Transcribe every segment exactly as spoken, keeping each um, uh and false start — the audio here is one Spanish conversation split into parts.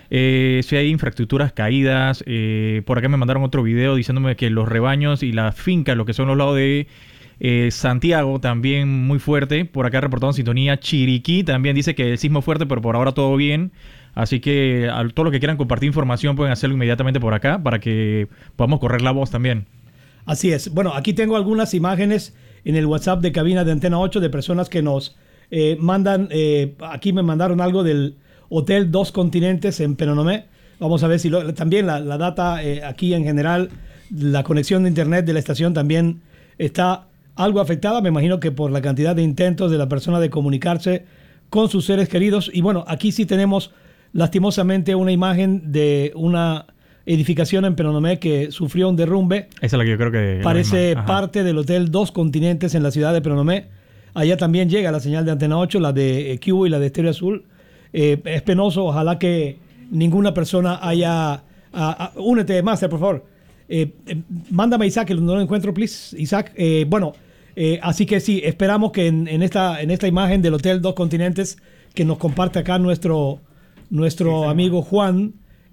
eh, si hay infraestructuras caídas. Eh, por acá me mandaron otro video diciéndome que los rebaños y las fincas, lo que son los lados de eh, Santiago, también muy fuerte. Por acá reportado en sintonía. Chiriquí también dice que el sismo es fuerte, pero por ahora todo bien. Así que a todos los que quieran compartir información pueden hacerlo inmediatamente por acá para que podamos correr la voz también. Así es. Bueno, aquí tengo algunas imágenes en el WhatsApp de cabina de Antena ocho de personas que nos eh, mandan. Eh, aquí me mandaron algo del Hotel Dos Continentes en Penonomé. Vamos a ver si lo, también la, la data eh, aquí en general, la conexión de internet de la estación también está algo afectada. Me imagino que por la cantidad de intentos de la persona de comunicarse con sus seres queridos. Y bueno, aquí sí tenemos lastimosamente una imagen de una edificación en Penonomé que sufrió un derrumbe. Esa es la que yo creo que... Parece parte del Hotel Dos Continentes en la ciudad de Penonomé. Allá también llega la señal de Antena ocho, la de Q y la de Estéreo Azul. Eh, es penoso, ojalá que ninguna persona haya... A, a, únete, Master, por favor. Eh, eh, mándame a Isaac, que no lo encuentro, please. Isaac, eh, bueno, eh, así que sí, esperamos que en, en, esta, en esta imagen del Hotel Dos Continentes que nos comparte acá nuestro... Nuestro sí, amigo Juan,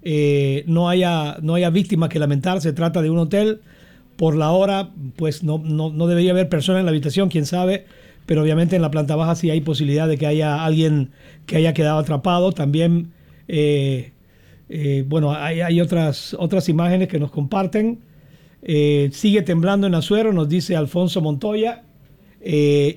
eh, no haya no haya víctimas que lamentar. Se trata de un hotel. Por la hora, pues no, no, no debería haber personas en la habitación, quién sabe. Pero obviamente en la planta baja sí hay posibilidad de que haya alguien que haya quedado atrapado. También, eh, eh, bueno, hay, hay otras, otras imágenes que nos comparten. Eh, sigue temblando en Azuero, nos dice Alfonso Montoya. Eh,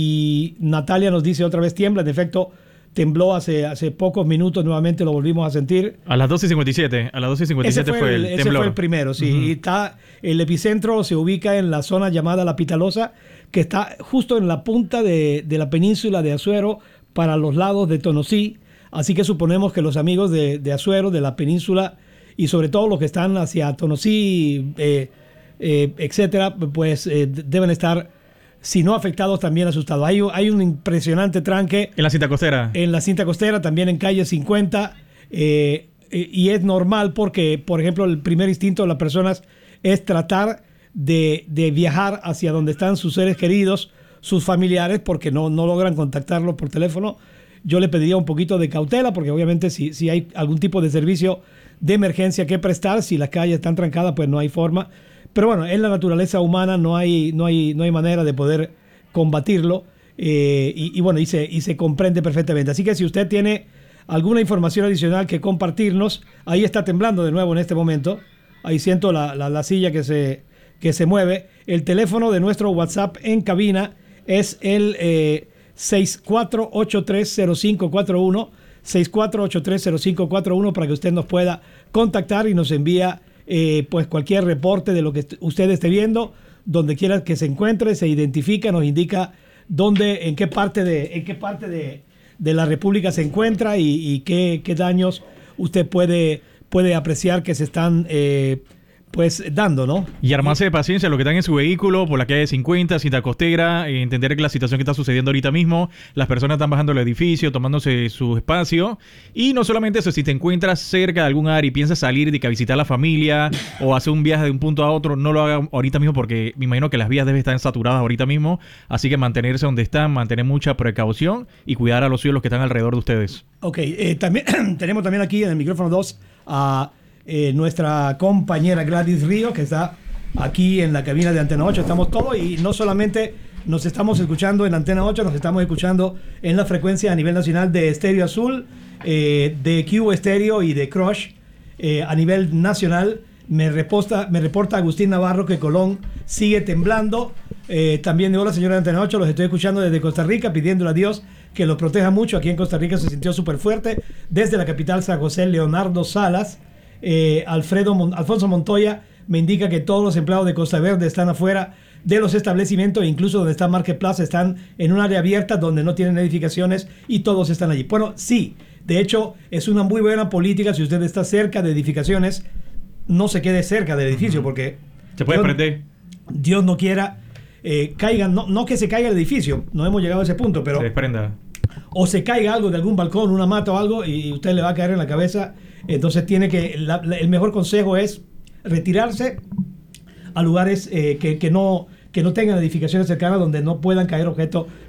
y Natalia nos dice otra vez tiembla. En efecto, tembló hace, hace pocos minutos, nuevamente lo volvimos a sentir. A las doce y cincuenta y siete, a las doce y cincuenta y siete fue, fue el, el ese temblor. Ese fue el primero, sí. Uh-huh. Y está, el epicentro se ubica en la zona llamada La Pitalosa, que está justo en la punta de, de la península de Azuero, para los lados de Tonosí. Así que suponemos que los amigos de, de Azuero, de la península, y sobre todo los que están hacia Tonosí, eh, eh, etcétera, pues eh, deben estar... si no afectados, también asustados. Hay, hay un impresionante tranque. En la cinta costera. En la cinta costera, también en calle cincuenta. Eh, eh, y es normal porque, por ejemplo, el primer instinto de las personas es tratar de, de viajar hacia donde están sus seres queridos, sus familiares, porque no, no logran contactarlos por teléfono. Yo le pediría un poquito de cautela, porque obviamente si, si hay algún tipo de servicio de emergencia que prestar, si las calles están trancadas, pues no hay forma. Pero bueno, en la naturaleza humana no hay, no hay, no hay manera de poder combatirlo. Eh, y, y bueno, y se, y se comprende perfectamente. Así que si usted tiene alguna información adicional que compartirnos, ahí está temblando de nuevo en este momento. Ahí siento la, la, la silla que se, que se mueve. El teléfono de nuestro WhatsApp en cabina es el eh, seis cuatro ocho tres cero cinco cuatro uno. seis cuatro ocho tres cero cinco cuatro uno para que usted nos pueda contactar y nos envía Eh, pues cualquier reporte de lo que usted esté viendo, donde quiera que se encuentre, se identifica, nos indica dónde, en qué parte de, en qué parte de, de la República se encuentra y, y qué, qué daños usted puede, puede apreciar que se están eh, pues dando, ¿no? Y armarse de paciencia, los que están en su vehículo por la calle cincuenta, cinta costera, eh, entender que la situación que está sucediendo ahorita mismo, las personas están bajando el edificio, tomándose su espacio, y no solamente eso, si te encuentras cerca de algún área y piensas salir de que a visitar a la familia o hacer un viaje de un punto a otro, no lo haga ahorita mismo porque me imagino que las vías deben estar saturadas ahorita mismo, así que mantenerse donde están, mantener mucha precaución y cuidar a los suyos, los que están alrededor de ustedes. Ok, eh, también tenemos también aquí en el micrófono dos a... Uh, Eh, nuestra compañera Gladys Río, que está aquí en la cabina de Antena ocho. Estamos todos y no solamente nos estamos escuchando en Antena ocho, nos estamos escuchando en la frecuencia a nivel nacional de Estéreo Azul, eh, de Q Estéreo y de Crush. Eh, a nivel nacional me reporta, me reporta Agustín Navarro que Colón sigue temblando. Eh, también de hola señora de Antena ocho, los estoy escuchando desde Costa Rica, pidiéndole a Dios que los proteja mucho. Aquí en Costa Rica se sintió súper fuerte. Desde la capital San José, Leonardo Salas. Eh, Alfredo Mon- Alfonso Montoya me indica que todos los empleados de Costa Verde están afuera de los establecimientos, e incluso donde está Market Plaza están en un área abierta donde no tienen edificaciones y todos están allí. Bueno, sí, de hecho es una muy buena política. Si usted está cerca de edificaciones, no se quede cerca del edificio, porque se puede Dios, prender. Dios no quiera eh, caigan, no, no que se caiga el edificio, no hemos llegado a ese punto, pero se desprenda. O se caiga algo de algún balcón, una mata o algo, y usted le va a caer en la cabeza. Entonces tiene que, la, la, el mejor consejo es retirarse a lugares eh, que, que, no, que no tengan edificaciones cercanas donde no puedan caer objetos que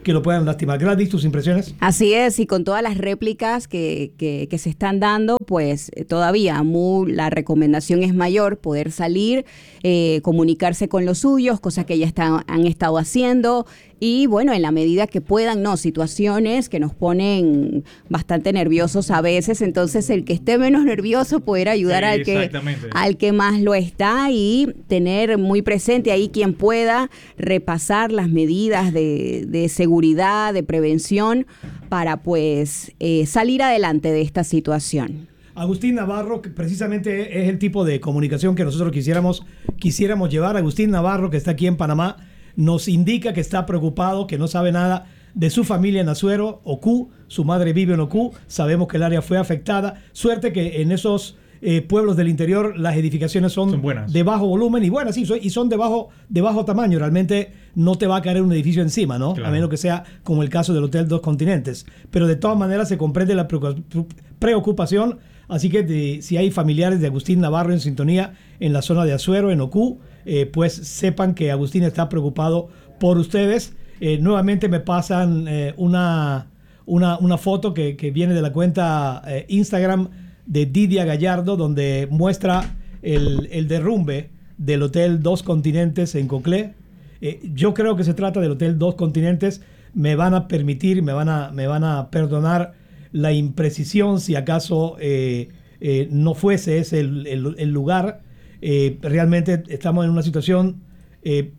que lo puedan lastimar. Gladys, ¿tus impresiones? Así es, y con todas las réplicas que, que, que se están dando, pues eh, todavía muy, la recomendación es mayor, poder salir, eh, comunicarse con los suyos, cosas que ya están, han estado haciendo, y bueno, en la medida que puedan, no, situaciones que nos ponen bastante nerviosos a veces, entonces el que esté menos nervioso poder ayudar al que, al que más lo está y tener muy presente ahí quien pueda repasar las medidas de, de seguridad, de prevención, para pues eh, salir adelante de esta situación. Agustín Navarro, que precisamente es el tipo de comunicación que nosotros quisiéramos, quisiéramos llevar. Agustín Navarro, que está aquí en Panamá, nos indica que está preocupado, que no sabe nada de su familia en Azuero, Ocú. Su madre vive en Ocú. Sabemos que el área fue afectada. Suerte que en esos eh, pueblos del interior las edificaciones son, son buenas, de bajo volumen y buenas, sí, y son de bajo, de bajo tamaño. Realmente no te va a caer un edificio encima, ¿no? Claro. A menos que sea como el caso del Hotel Dos Continentes. Pero de todas maneras se comprende la preocupación. Así que de, si hay familiares de Agustín Navarro en sintonía en la zona de Azuero, en Ocú, eh, pues sepan que Agustín está preocupado por ustedes. Eh, nuevamente me pasan eh, una, una, una foto que, que viene de la cuenta eh, Instagram de Didia Gallardo, donde muestra el, el derrumbe del Hotel Dos Continentes en Coclé. Eh, yo creo que se trata del Hotel Dos Continentes. Me van a permitir, me van a, me van a perdonar la imprecisión si acaso eh, eh, no fuese ese el, el, el lugar. Eh, realmente estamos en una situación eh,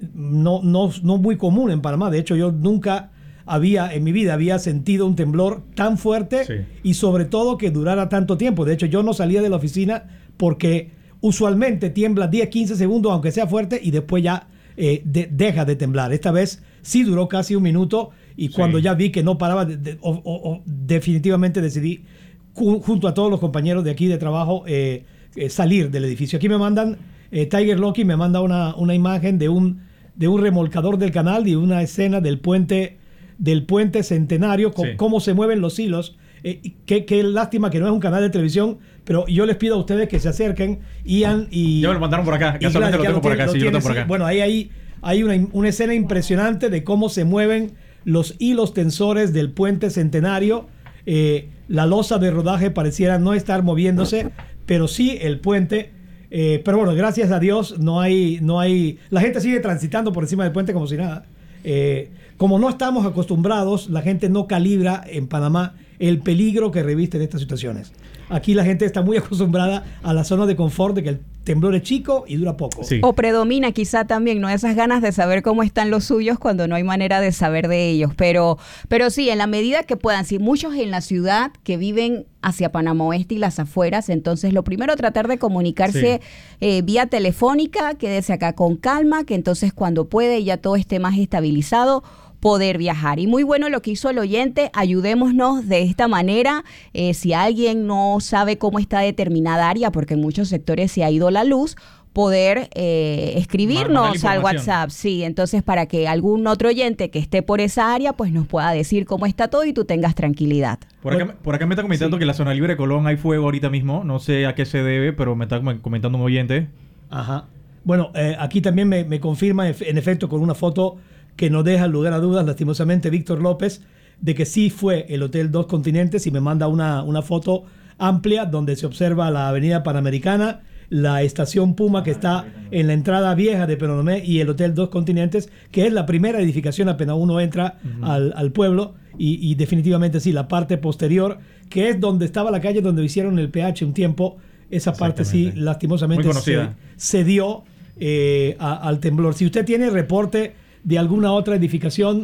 no, no, no muy común en Panamá. De hecho, yo nunca había en mi vida había sentido un temblor tan fuerte, sí, y sobre todo que durara tanto tiempo. De hecho, yo no salía de la oficina porque usualmente tiembla diez, quince segundos, aunque sea fuerte, y después ya eh, de, deja de temblar. Esta vez sí duró casi un minuto, y cuando sí, ya vi que no paraba, de, de, o, o, o, definitivamente decidí, ju, junto a todos los compañeros de aquí de trabajo, eh, eh, salir del edificio. Aquí me mandan, eh, Tiger Loki me manda una, una imagen de un, de un remolcador del canal y una escena del puente, del puente Centenario, con, sí, cómo se mueven los hilos. Eh, qué, qué lástima que no es un canal de televisión, pero yo les pido a ustedes que se acerquen. Ian y... Ya me lo mandaron por acá, casualmente lo tengo lo por acá, lo sí, tiene, lo tengo por sí. acá. Bueno, ahí, ahí hay una, una escena impresionante de cómo se mueven los hilos tensores del puente Centenario. Eh, la losa de rodaje pareciera no estar moviéndose, pero sí el puente. Eh, pero bueno, gracias a Dios no hay, no hay... La gente sigue transitando por encima del puente como si nada. Eh, como no estamos acostumbrados, la gente no calibra en Panamá el peligro que revisten estas situaciones. Aquí la gente está muy acostumbrada a la zona de confort de que el temblor es chico y dura poco. Sí. O predomina quizá también, ¿no? Esas ganas de saber cómo están los suyos cuando no hay manera de saber de ellos. Pero, pero sí, en la medida que puedan, si muchos en la ciudad que viven hacia Panamá Oeste y las afueras, entonces lo primero tratar de comunicarse, sí, eh, vía telefónica, quédese acá con calma, que entonces cuando puede ya todo esté más estabilizado, poder viajar. Y muy bueno lo que hizo el oyente, ayudémonos de esta manera. Eh, si alguien no sabe cómo está determinada área, porque en muchos sectores se ha ido la luz, poder eh, escribirnos al WhatsApp, sí, entonces para que algún otro oyente que esté por esa área, pues nos pueda decir cómo está todo y tú tengas tranquilidad. Por acá, por acá me está comentando, sí, que en la zona libre de Colón hay fuego ahorita mismo, no sé a qué se debe, pero me está comentando un oyente. Ajá. Bueno, eh, aquí también me, me confirma en efecto con una foto que no deja lugar a dudas, lastimosamente, Víctor López, de que sí fue el Hotel Dos Continentes, y me manda una, una foto amplia donde se observa la avenida Panamericana, la estación Puma que está en la entrada vieja de Peronomé y el Hotel Dos Continentes, que es la primera edificación apenas uno entra uh-huh. al, al pueblo, y, y definitivamente sí, la parte posterior, que es donde estaba la calle donde hicieron el P H un tiempo, esa parte sí, lastimosamente se, se dio eh, a, al temblor. Si usted tiene reporte de alguna otra edificación,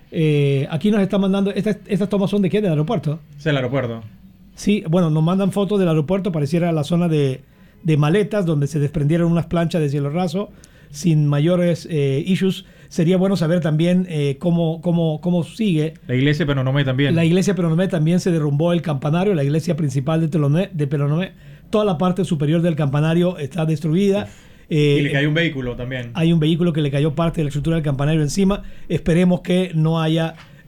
eh, aquí nos está mandando, estas, estas tomas son de qué, del aeropuerto. Sí, el aeropuerto. Sí, bueno, nos mandan fotos del aeropuerto, pareciera la zona de, de maletas, donde se desprendieron unas planchas de cielo raso, sin mayores eh, issues. Sería bueno saber también eh, cómo, cómo, cómo sigue. La iglesia de Peronomé también. La iglesia de Peronomé también se derrumbó el campanario, la iglesia principal de, Telomé, de Peronomé. Toda la parte superior del campanario está destruida. Eh, y le cayó un vehículo también. Hay un vehículo que le cayó parte de la estructura del campanario encima. Esperemos que no haya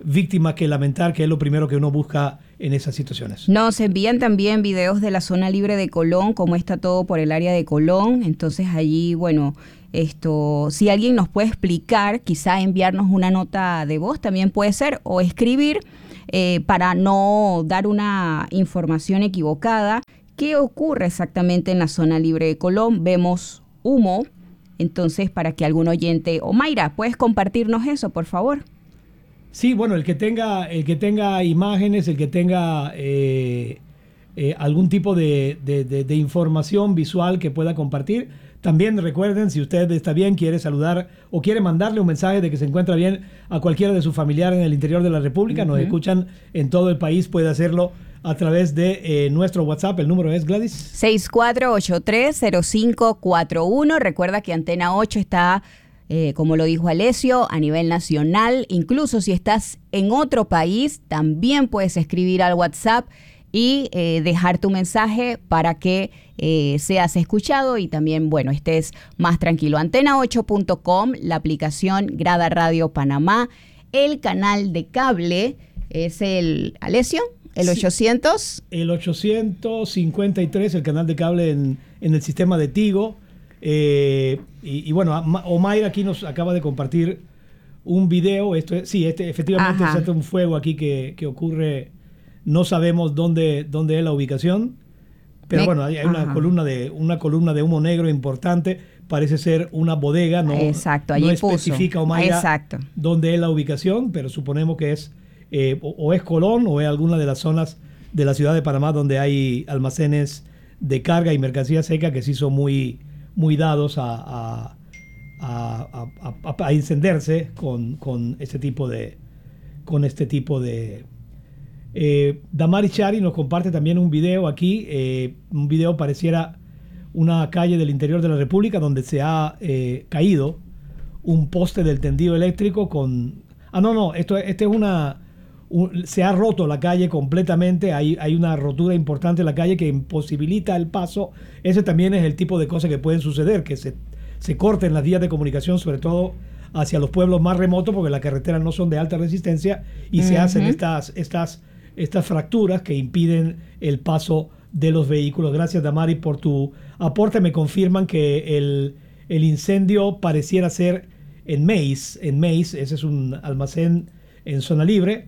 víctimas que lamentar, que es lo primero que uno busca en esas situaciones. Nos envían también videos de la zona libre de Colón, cómo está todo por el área de Colón. Entonces allí, bueno, esto, si alguien nos puede explicar, quizá enviarnos una nota de voz también puede ser, o escribir eh, para no dar una información equivocada. ¿Qué ocurre exactamente en la zona libre de Colón? Vemos humo, entonces para que algún oyente, o Mayra, ¿puedes compartirnos eso, por favor? Sí, bueno, el que tenga, el que tenga imágenes, el que tenga eh, eh, algún tipo de, de, de, de información visual que pueda compartir. También recuerden, si usted está bien, quiere saludar o quiere mandarle un mensaje de que se encuentra bien a cualquiera de sus familiares en el interior de la República, uh-huh. Nos escuchan en todo el país, puede hacerlo a través de eh, nuestro WhatsApp. El número es, Gladys, seis cuatro ocho tres cero cinco cuatro uno. Recuerda que Antena ocho está... Eh, como lo dijo Alessio, a nivel nacional. Incluso si estás en otro país, también puedes escribir al WhatsApp y eh, dejar tu mensaje para que eh, seas escuchado y también, bueno, estés más tranquilo. Antena ocho punto com, la aplicación Grada Radio Panamá, el canal de cable es el, Alessio, el sí, ochocientos. El ochocientos cincuenta y tres, el canal de cable en, en el sistema de Tigo. Eh, y, y bueno, Omaira aquí nos acaba de compartir un video. Esto es, sí, este, efectivamente es un fuego aquí que, que ocurre. No sabemos dónde, dónde es la ubicación, pero Me, bueno, hay, hay una columna de una columna de humo negro importante. Parece ser una bodega. No, Exacto, allí no puso. especifica Omaira Exacto. dónde es la ubicación, pero suponemos que es eh, o, o es Colón o es alguna de las zonas de la ciudad de Panamá donde hay almacenes de carga y mercancía seca que sí son muy muy dados a, a, a, a, a encenderse con, con este tipo de con este tipo de eh, Damari Chari nos comparte también un video aquí, eh, un video pareciera una calle del interior de la República donde se ha eh, caído un poste del tendido eléctrico con ah no no esto este es una un, se ha roto la calle completamente, hay, hay una rotura importante en la calle que imposibilita el paso. Ese también es el tipo de cosas que pueden suceder, que se, se corten las vías de comunicación, sobre todo hacia los pueblos más remotos, porque las carreteras no son de alta resistencia y uh-huh. se hacen estas, estas, estas fracturas que impiden el paso de los vehículos. Gracias, Damari, por tu aporte. Me confirman que el, el incendio pareciera ser en Mace, en Mace, ese es un almacén en zona libre.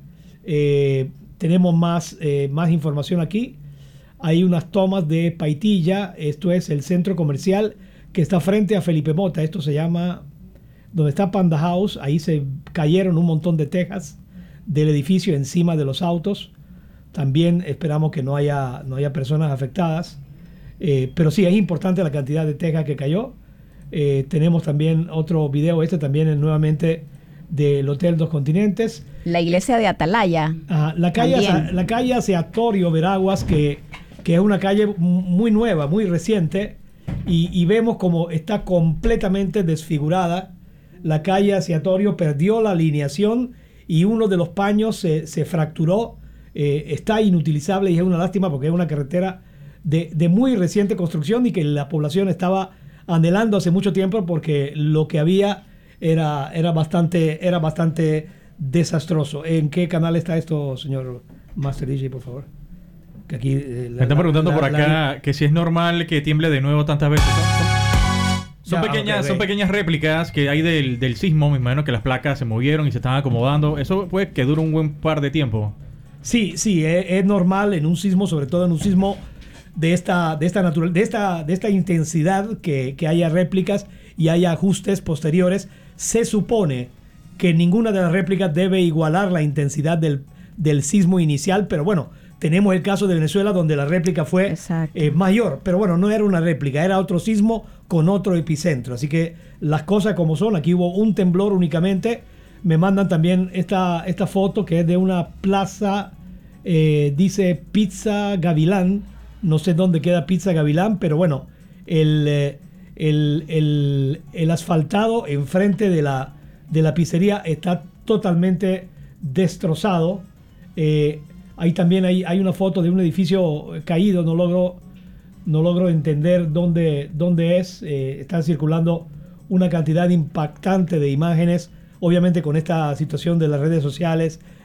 Eh, tenemos más, eh, más información aquí. Hay unas tomas de Paitilla. Esto es el centro comercial que está frente a Felipe Mota. Esto se llama, donde está Panda House. Ahí se cayeron un montón de tejas del edificio encima de los autos. También esperamos que no haya, no haya personas afectadas. Eh, pero sí, es importante la cantidad de tejas que cayó. Eh, tenemos también otro video. Este también es nuevamente del Hotel Dos Continentes. La iglesia de Atalaya. Ah, la calle la calle Aleatorio Veraguas, que, que es una calle muy nueva, muy reciente, y, y vemos como está completamente desfigurada. La calle Aleatorio perdió la alineación y uno de los paños se, se fracturó. Eh, está inutilizable y es una lástima porque es una carretera de, de muy reciente construcción y que la población estaba anhelando hace mucho tiempo porque lo que había era, era, bastante, era bastante desastroso. ¿En qué canal está esto, señor Master D J, por favor? Que aquí, eh, la, Me están preguntando la, por acá la, que si es normal que tiemble de nuevo tantas veces. Son, son, ya, pequeñas, okay, son pequeñas réplicas que hay del, del sismo. Me imagino que las placas se movieron y se están acomodando. Eso puede que dure un buen par de tiempo. Sí, sí, es, es normal en un sismo, sobre todo en un sismo de esta, de esta, natural, de esta, de esta intensidad, que, que haya réplicas y haya ajustes posteriores. Se supone que ninguna de las réplicas debe igualar la intensidad del, del sismo inicial, pero bueno, tenemos el caso de Venezuela donde la réplica fue eh, mayor, pero bueno, no era una réplica, era otro sismo con otro epicentro, así que las cosas como son. Aquí hubo un temblor únicamente. Me mandan también esta, esta foto que es de una plaza, eh, dice Pizza Gavilán, no sé dónde queda Pizza Gavilán, pero bueno, el... Eh, El, el, el asfaltado enfrente de la, de la pizzería está totalmente destrozado. Eh, ahí también hay, hay una foto de un edificio caído. No logro, no logro entender dónde, dónde es. Eh, están circulando una cantidad impactante de imágenes. Obviamente con esta situación de las redes sociales,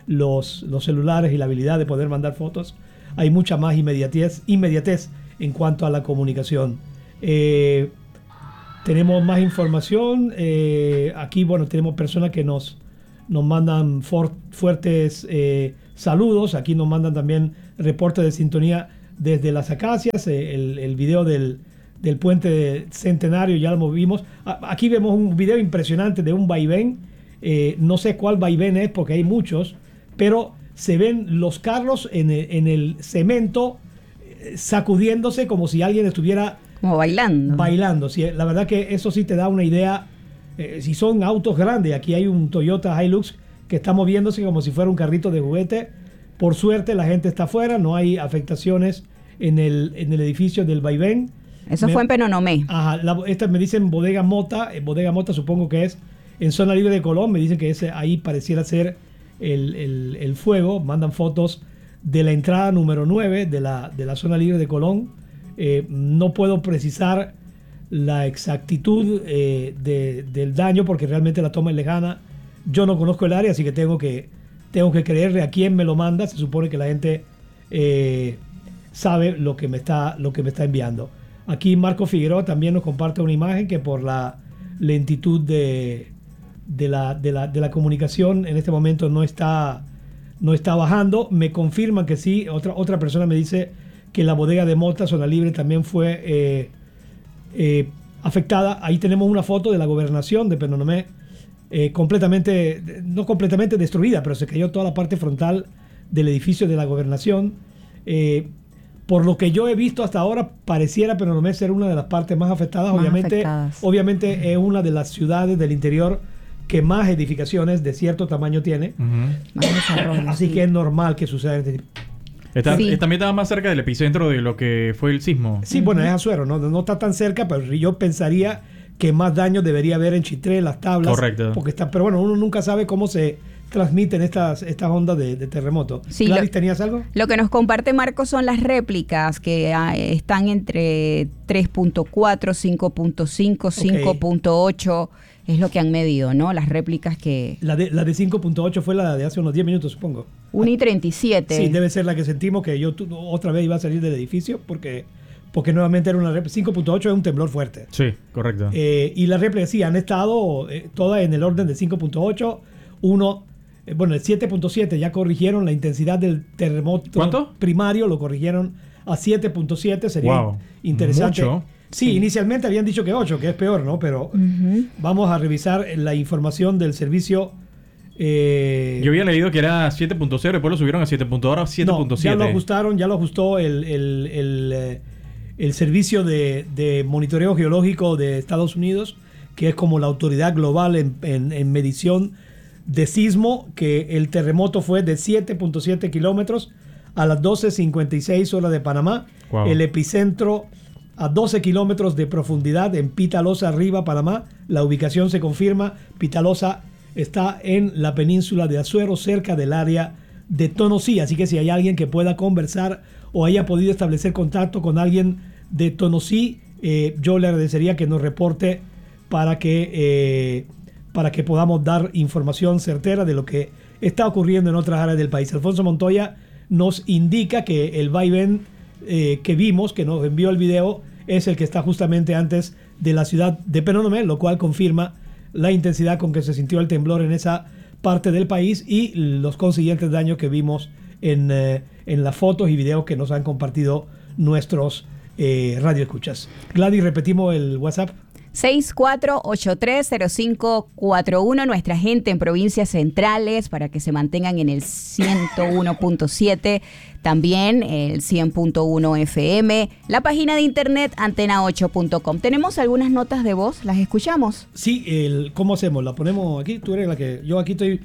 los, los celulares y la habilidad de poder mandar fotos, hay mucha más inmediatez, inmediatez en cuanto a la comunicación. Eh, tenemos más información. Eh, aquí, bueno, tenemos personas que nos, nos mandan for, fuertes eh, saludos. Aquí nos mandan también reportes de sintonía desde Las Acacias. Eh, el, el video del, del puente centenario ya lo vimos. A, aquí vemos un video impresionante de un vaivén. Eh, no sé cuál vaivén es porque hay muchos, pero se ven los carros en el, en el cemento eh, sacudiéndose como si alguien estuviera como bailando. Bailando. Sí, la verdad que eso sí te da una idea. Eh, si son autos grandes, aquí hay un Toyota Hilux que está moviéndose como si fuera un carrito de juguete. Por suerte la gente está afuera, no hay afectaciones en el, en el edificio del vaivén. Eso me, fue en Penonomé. Ajá, la, esta me dicen Bodega Mota. Eh, Bodega Mota supongo que es en zona libre de Colón. Me dicen que ese, ahí pareciera ser el, el, el fuego. Mandan fotos de la entrada número nueve de la, de la zona libre de Colón. Eh, no puedo precisar la exactitud eh, de, del daño porque realmente la toma es lejana. Yo no conozco el área, así que tengo que, tengo que creerle a quién me lo manda. Se supone que la gente eh, sabe lo que, me está, lo que me está enviando. Aquí Marco Figueroa también nos comparte una imagen que por la lentitud de, de, la, de, la, de la comunicación en este momento no está, no está bajando. Me confirman que sí. Otra, otra persona me dice que la bodega de Mota, zona libre, también fue eh, eh, afectada. Ahí tenemos una foto de la gobernación de Penonomé, eh, completamente, no completamente destruida, pero se cayó toda la parte frontal del edificio de la gobernación. Eh, por lo que yo he visto hasta ahora, pareciera Penonomé ser una de las partes más afectadas. Más obviamente, afectadas. obviamente es una de las ciudades del interior que más edificaciones de cierto tamaño tiene. Uh-huh. Más desarrollo, Así sí. que es normal que suceda este tipo. Está, Sí. También estaba más cerca del epicentro de lo que fue el sismo. Sí, bueno, es Azuero, ¿no? No está tan cerca, pero yo pensaría que más daño debería haber en Chitré, Las Tablas. Correcto. Porque está, pero bueno, uno nunca sabe cómo se transmiten estas, estas ondas de, de terremoto. Sí, Gladys, lo- ¿tenías algo? Lo que nos comparte Marco son las réplicas que ah, están entre tres punto cuatro, cinco punto cinco, cinco punto ocho. Es lo que han medido, ¿no? Las réplicas que... La de, la de cinco punto ocho fue la de hace unos diez minutos, supongo. uno y treinta y siete. Sí, debe ser la que sentimos que yo tu- otra vez iba a salir del edificio porque, porque nuevamente era una réplica. cinco punto ocho es un temblor fuerte. Sí, correcto. Eh, y las réplicas sí han estado eh, todas en el orden de cinco punto ocho. Uno, eh, bueno, el siete punto siete ya corrigieron la intensidad del terremoto ¿Cuánto? primario, lo corrigieron a siete punto siete. Sería Wow, interesante. mucho. Sí, Sí. inicialmente habían dicho que ocho, que es peor, ¿no? Pero Ujú. vamos a revisar la información del servicio. eh, Yo había leído que era siete punto cero, después lo subieron a siete punto cero, ahora siete punto no, ya lo siete. ajustaron, ya lo ajustó el, el, el, eh, el servicio de, de monitoreo geológico de Estados Unidos, que es como la autoridad global en, en, en medición de sismo, que el terremoto fue de siete punto siete kilómetros a las doce cincuenta y seis horas de Panamá. Wow. El epicentro a doce kilómetros de profundidad en Pitalosa, arriba, Panamá. La ubicación se confirma. Pitalosa está en la península de Azuero, cerca del área de Tonosí. Así que si hay alguien que pueda conversar o haya podido establecer contacto con alguien de Tonosí, eh, yo le agradecería que nos reporte para que, eh, para que podamos dar información certera de lo que está ocurriendo en otras áreas del país. Alfonso Montoya nos indica que el vaivén eh, que vimos, que nos envió el video, es el que está justamente antes de la ciudad de Penonomé, lo cual confirma la intensidad con que se sintió el temblor en esa parte del país y los consiguientes daños que vimos en, eh, en las fotos y videos que nos han compartido nuestros eh, radioescuchas. Gladys, repetimos el WhatsApp. seis cuatro ocho tres cero cinco cuatro uno, nuestra gente en provincias centrales para que se mantengan en el ciento uno punto siete, también el cien punto uno F M, la página de internet antena ocho punto com. Tenemos algunas notas de voz, ¿las escuchamos? Sí, el, ¿cómo hacemos? ¿La ponemos aquí? Tú eres la que... Yo aquí estoy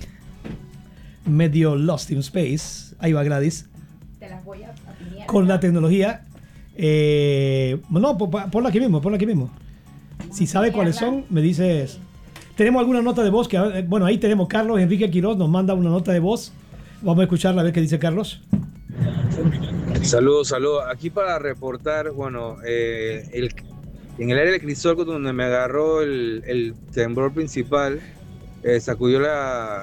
medio lost in space. Ahí va Gladys. Te las voy a apiñar. Con la tecnología. Eh, no, po- po- ponla aquí mismo, ponla aquí mismo. Si sabe cuáles son, me dices. Tenemos alguna nota de voz que, eh, bueno, ahí tenemos Carlos Enrique Quiroz, nos manda una nota de voz. Vamos a escucharla a ver qué dice Carlos. Saludos, saludos. Aquí para reportar, bueno, eh, el, en el área del Crisol, donde me agarró el, el temblor principal, eh, sacudió la,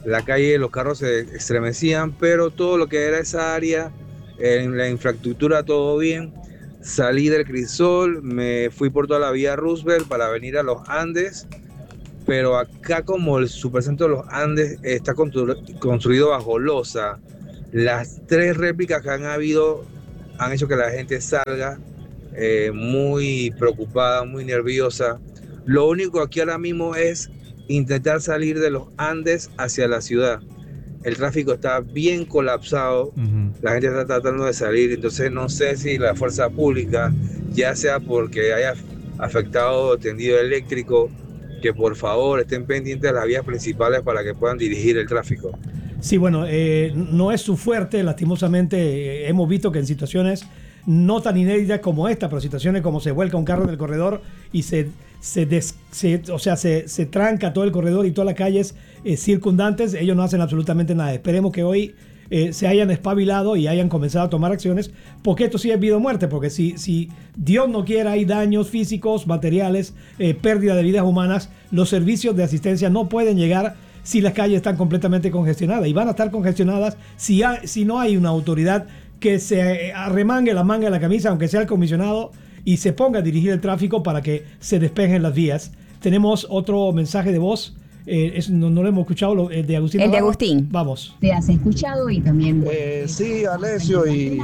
la calle, los carros se estremecían, pero todo lo que era esa área, en la infraestructura, todo bien. Salí del Crisol, me fui por toda la vía Roosevelt para venir a los Andes, pero acá como el supercentro de los Andes está constru- construido bajo losa, las tres réplicas que han habido han hecho que la gente salga eh, muy preocupada, muy nerviosa. Lo único aquí ahora mismo es intentar salir de los Andes hacia la ciudad. El tráfico está bien colapsado, uh-huh. La gente está tratando de salir, entonces no sé si la fuerza pública, ya sea porque haya afectado tendido eléctrico, que por favor estén pendientes de las vías principales para que puedan dirigir el tráfico. Sí, bueno, eh, no es su fuerte, lastimosamente eh, hemos visto que en situaciones no tan inéditas como esta, pero situaciones como se vuelca un carro del corredor y se, se, des, se o sea, se, se tranca todo el corredor y todas las calles eh, circundantes, ellos no hacen absolutamente nada. Esperemos que hoy eh, se hayan espabilado y hayan comenzado a tomar acciones, porque esto sí es vida o muerte, porque si, si Dios no quiera hay daños físicos, materiales, eh, pérdida de vidas humanas, los servicios de asistencia no pueden llegar si las calles están completamente congestionadas, y van a estar congestionadas si, hay, si no hay una autoridad que se arremangue la manga de la camisa, aunque sea el comisionado, y se ponga a dirigir el tráfico para que se despejen las vías. Tenemos otro mensaje de voz, eh, es, no, no lo hemos escuchado, lo, el de Agustín. El de Agustín. Vamos. Te has escuchado y también... Eh, sí, Alessio y,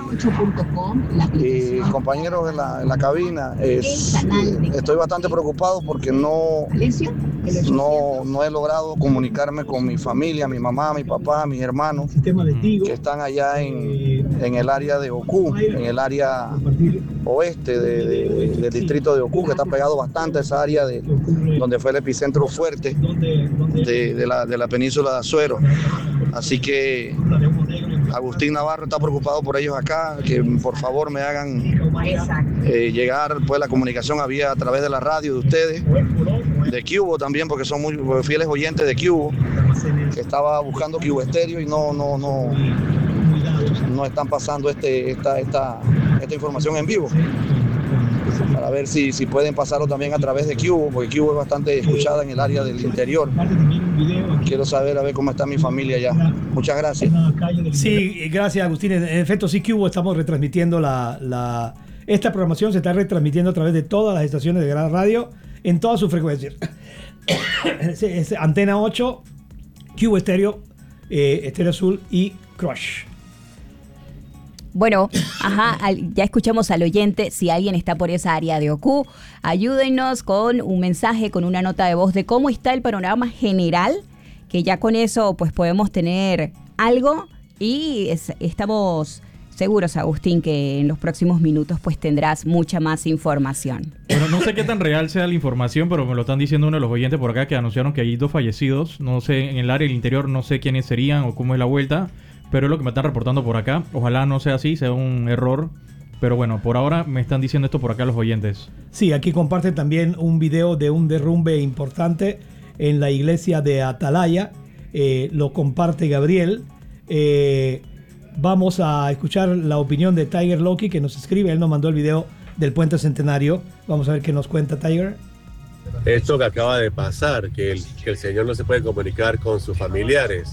y compañeros en la, en la cabina, es, eh, estoy bastante preocupado porque no, no, no he logrado comunicarme con mi familia, mi mamá, mi papá, mis hermanos, que están allá en, en el área de Ocú, en el área oeste de, de, del distrito de Ocú, que está pegado bastante a esa área de, donde fue el epicentro fuerte de, de, la, de la península de Azuero. Así que Agustín Navarro está preocupado por ellos acá, que por favor me hagan eh, llegar pues la comunicación había a través de la radio de ustedes, de Cubo también, porque son muy fieles oyentes de Cubo, que estaba buscando Cubo Estéreo y no, no, no, no están pasando este, esta, esta, esta información en vivo, para ver si, si pueden pasarlo también a través de Cubo, porque Cubo es bastante escuchada en el área del interior. Quiero saber a ver cómo está mi familia allá. Muchas gracias. Sí, gracias Agustín. En efecto, sí, Cubo estamos retransmitiendo la, la... Esta programación se está retransmitiendo a través de todas las estaciones de Gran Radio en todas sus frecuencias. es, es Antena ocho, Cubo Estéreo, eh, Estéreo Azul y Crush. Bueno, ajá, al, ya escuchamos al oyente. Si alguien está por esa área de Ocú, ayúdenos con un mensaje, con una nota de voz de cómo está el panorama general, que ya con eso pues podemos tener algo y es, estamos seguros, Agustín, que en los próximos minutos pues tendrás mucha más información. Bueno, no sé qué tan real sea la información, pero me lo están diciendo uno de los oyentes por acá que anunciaron que hay dos fallecidos. No sé, en el área del interior no sé quiénes serían o cómo es la vuelta, pero es lo que me están reportando por acá. Ojalá no sea así, sea un error. Pero bueno, por ahora me están diciendo esto por acá los oyentes. Sí, aquí comparte también un video de un derrumbe importante en la iglesia de Atalaya. Eh, lo comparte Gabriel. Eh, vamos a escuchar la opinión de Tiger Loki, que nos escribe. Él nos mandó el video del Puente Centenario. Vamos a ver qué nos cuenta Tiger. Esto que acaba de pasar, que el, que el señor no se puede comunicar con sus familiares.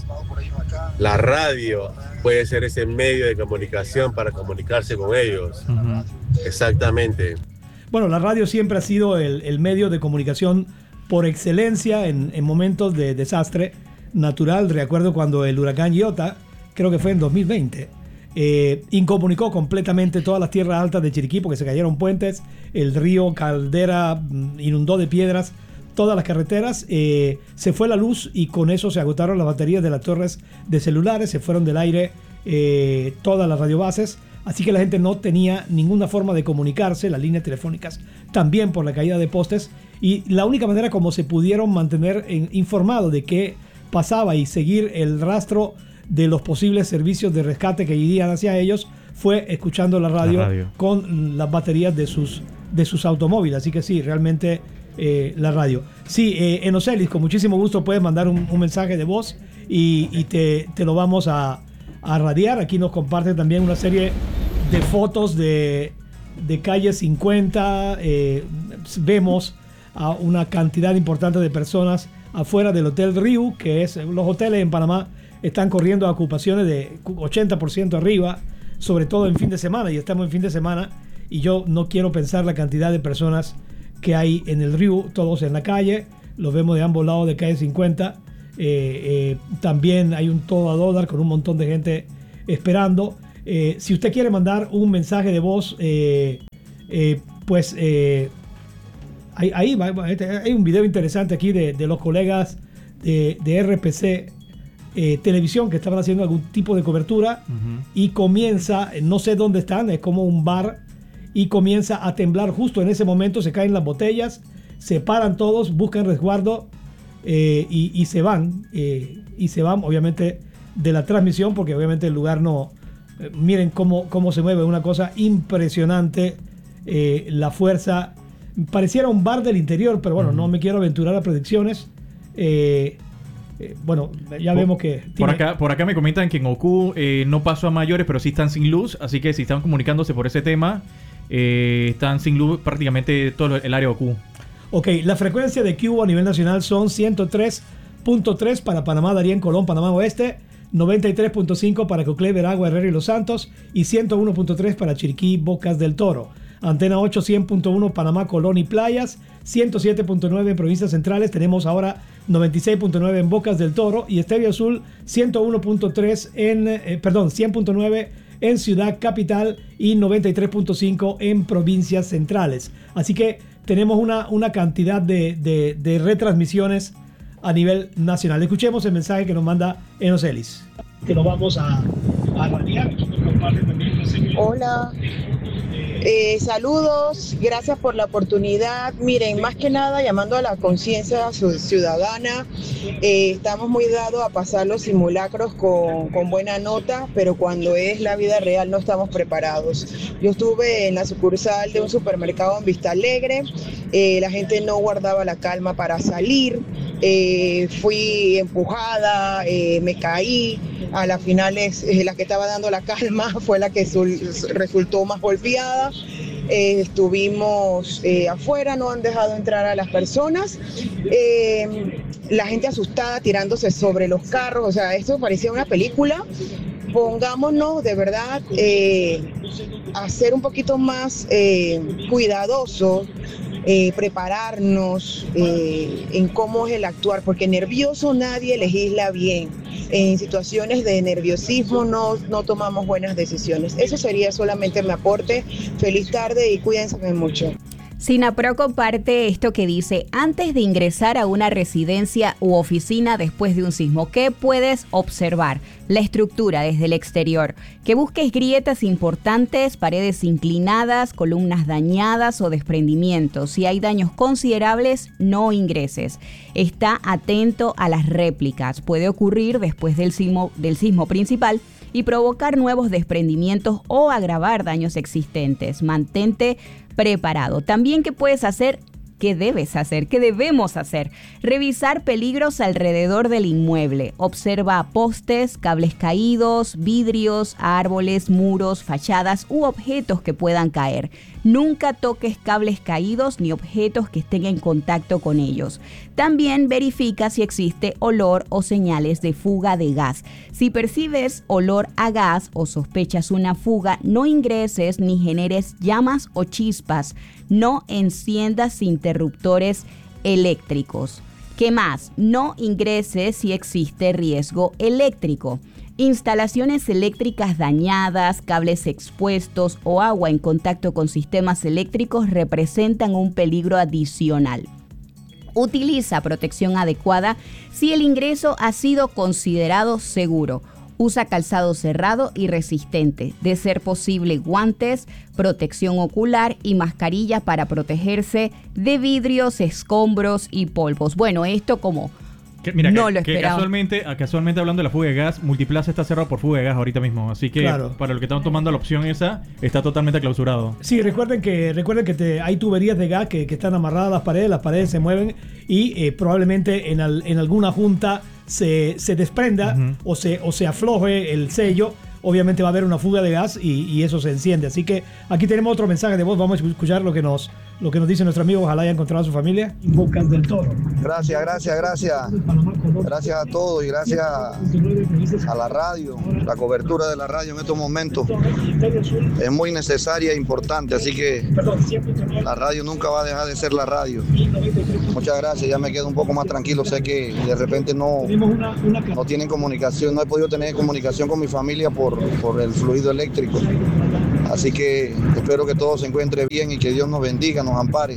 La radio puede ser ese medio de comunicación para comunicarse con ellos. Uh-huh. Exactamente. Bueno, la radio siempre ha sido el, el medio de comunicación por excelencia en, en momentos de desastre natural. Recuerdo cuando el huracán Iota, creo que fue en dos mil veinte, eh, incomunicó completamente todas las tierras altas de Chiriquí porque se cayeron puentes, el río Caldera inundó de piedras todas las carreteras, eh, se fue la luz y con eso se agotaron las baterías de las torres de celulares, se fueron del aire eh, todas las radiobases, así que la gente no tenía ninguna forma de comunicarse, las líneas telefónicas también por la caída de postes, y la única manera como se pudieron mantener en, informados de qué pasaba y seguir el rastro de los posibles servicios de rescate que irían hacia ellos fue escuchando la radio, la radio. con las baterías de sus, de sus automóviles, así que sí, realmente eh, la radio. Sí, eh, Enocelis, con muchísimo gusto puedes mandar un, un mensaje de voz y, y te, te lo vamos a, a radiar. Aquí nos comparte también una serie de fotos de, de calle cincuenta, eh, vemos a una cantidad importante de personas afuera del Hotel Riu, que es, los hoteles en Panamá están corriendo a ocupaciones de ochenta por ciento arriba, sobre todo en fin de semana, y estamos en fin de semana, y yo no quiero pensar la cantidad de personas que hay en el Riu, todos en la calle, los vemos de ambos lados de calle cincuenta, eh, eh, también hay un todo a dólar con un montón de gente esperando. Eh, si usted quiere mandar un mensaje de voz, eh, eh, pues eh, ahí, ahí va, hay un video interesante aquí de, de los colegas de, de R P C eh, Televisión que estaban haciendo algún tipo de cobertura, uh-huh. y comienza, no sé dónde están, es como un bar, y comienza a temblar justo en ese momento, se caen las botellas, se paran todos, buscan resguardo eh, y, y se van, eh, y se van obviamente de la transmisión, porque obviamente el lugar no... Eh, miren cómo, cómo se mueve, una cosa impresionante, eh, la fuerza, pareciera un bar del interior, pero bueno, uh-huh. no me quiero aventurar a predicciones. Eh, eh, bueno, ya por, vemos que... Por, tiene... acá, por acá me comentan que en Oku eh, no pasó a mayores, pero sí están sin luz, así que si están comunicándose por ese tema, eh, están sin luz prácticamente todo el área de Oku. Ok, la frecuencia de Q a nivel nacional son ciento tres punto tres para Panamá, Darién, Colón, Panamá Oeste, noventa y tres punto cinco para Coclé, Veragua, Herrera y Los Santos, y ciento uno punto tres para Chiriquí, Bocas del Toro. Antena ocho, cien punto uno Panamá, Colón y Playas, ciento siete punto nueve en provincias centrales. Tenemos ahora noventa y seis punto nueve en Bocas del Toro, y Estéreo Azul ciento uno punto tres en, eh, perdón, cien punto nueve en Ciudad Capital y noventa y tres punto cinco en provincias centrales. Así que tenemos una, una cantidad de, de, de retransmisiones a nivel nacional. Escuchemos el mensaje que nos manda Enos Ellis. Que lo vamos a, a radiar. Hola, eh, saludos, gracias por la oportunidad. Miren, más que nada llamando a la conciencia ciudadana, eh, estamos muy dados a pasar los simulacros con, con buena nota, pero cuando es la vida real no estamos preparados. Yo estuve en la sucursal de un supermercado en Vista Alegre, eh, la gente no guardaba la calma para salir, eh, fui empujada, eh, me caí. A las finales, eh, la que estaba dando la calma fue la que sul- resultó más golpeada. Eh, estuvimos eh, afuera, no han dejado entrar a las personas. Eh, la gente asustada tirándose sobre los carros, o sea, esto parecía una película. Pongámonos de verdad eh, a ser un poquito más eh, cuidadosos. Eh, prepararnos eh, en cómo es el actuar, porque nervioso nadie legisla bien. En situaciones de nerviosismo no, no tomamos buenas decisiones. Eso sería solamente mi aporte. Feliz tarde y cuídense mucho. Sinapro comparte esto que dice: antes de ingresar a una residencia u oficina después de un sismo, ¿qué puedes observar? La estructura desde el exterior. Que busques grietas importantes, paredes inclinadas, columnas dañadas o desprendimientos. Si hay daños considerables, no ingreses. Está atento a las réplicas. Puede ocurrir después del sismo, del sismo principal y provocar nuevos desprendimientos o agravar daños existentes. Mantente preparado. También, ¿qué puedes hacer? ¿Qué debes hacer? ¿Qué debemos hacer? Revisar peligros alrededor del inmueble. Observa postes, cables caídos, vidrios, árboles, muros, fachadas u objetos que puedan caer. Nunca toques cables caídos ni objetos que estén en contacto con ellos. También verifica si existe olor o señales de fuga de gas. Si percibes olor a gas o sospechas una fuga, no ingreses ni generes llamas o chispas. No enciendas interruptores eléctricos. ¿Qué más? No ingreses si existe riesgo eléctrico. Instalaciones eléctricas dañadas, cables expuestos o agua en contacto con sistemas eléctricos representan un peligro adicional. Utiliza protección adecuada si el ingreso ha sido considerado seguro. Usa calzado cerrado y resistente. De ser posible, guantes, protección ocular y mascarilla para protegerse de vidrios, escombros y polvos. Bueno, esto como... Que, mira, no que, lo que esperaba. Casualmente, casualmente hablando de la fuga de gas, Multiplaza está cerrado por fuga de gas ahorita mismo. Así que claro, para los que están tomando la opción esa, está totalmente clausurado. Sí, recuerden que recuerden que te, hay tuberías de gas que, que están amarradas a las paredes, las paredes se mueven y eh, probablemente en, al, en alguna junta se, se desprenda uh-huh. o, se, o se afloje el sello obviamente va a haber una fuga de gas y, y eso se enciende. Así que aquí tenemos otro mensaje de voz. Vamos a escuchar lo que nos, lo que nos dice nuestro amigo. Ojalá haya encontrado a su familia. Bocas del Toro. Gracias, gracias, gracias. Gracias a todos y gracias a la radio. La cobertura de la radio en estos momentos es muy necesaria e importante. Así que la radio nunca va a dejar de ser la radio. Muchas gracias. Ya me quedo un poco más tranquilo. Sé que de repente no, no tienen comunicación. No he podido tener comunicación con mi familia por, por el fluido eléctrico. Así que espero que todo se encuentre bien y que Dios nos bendiga, nos ampare.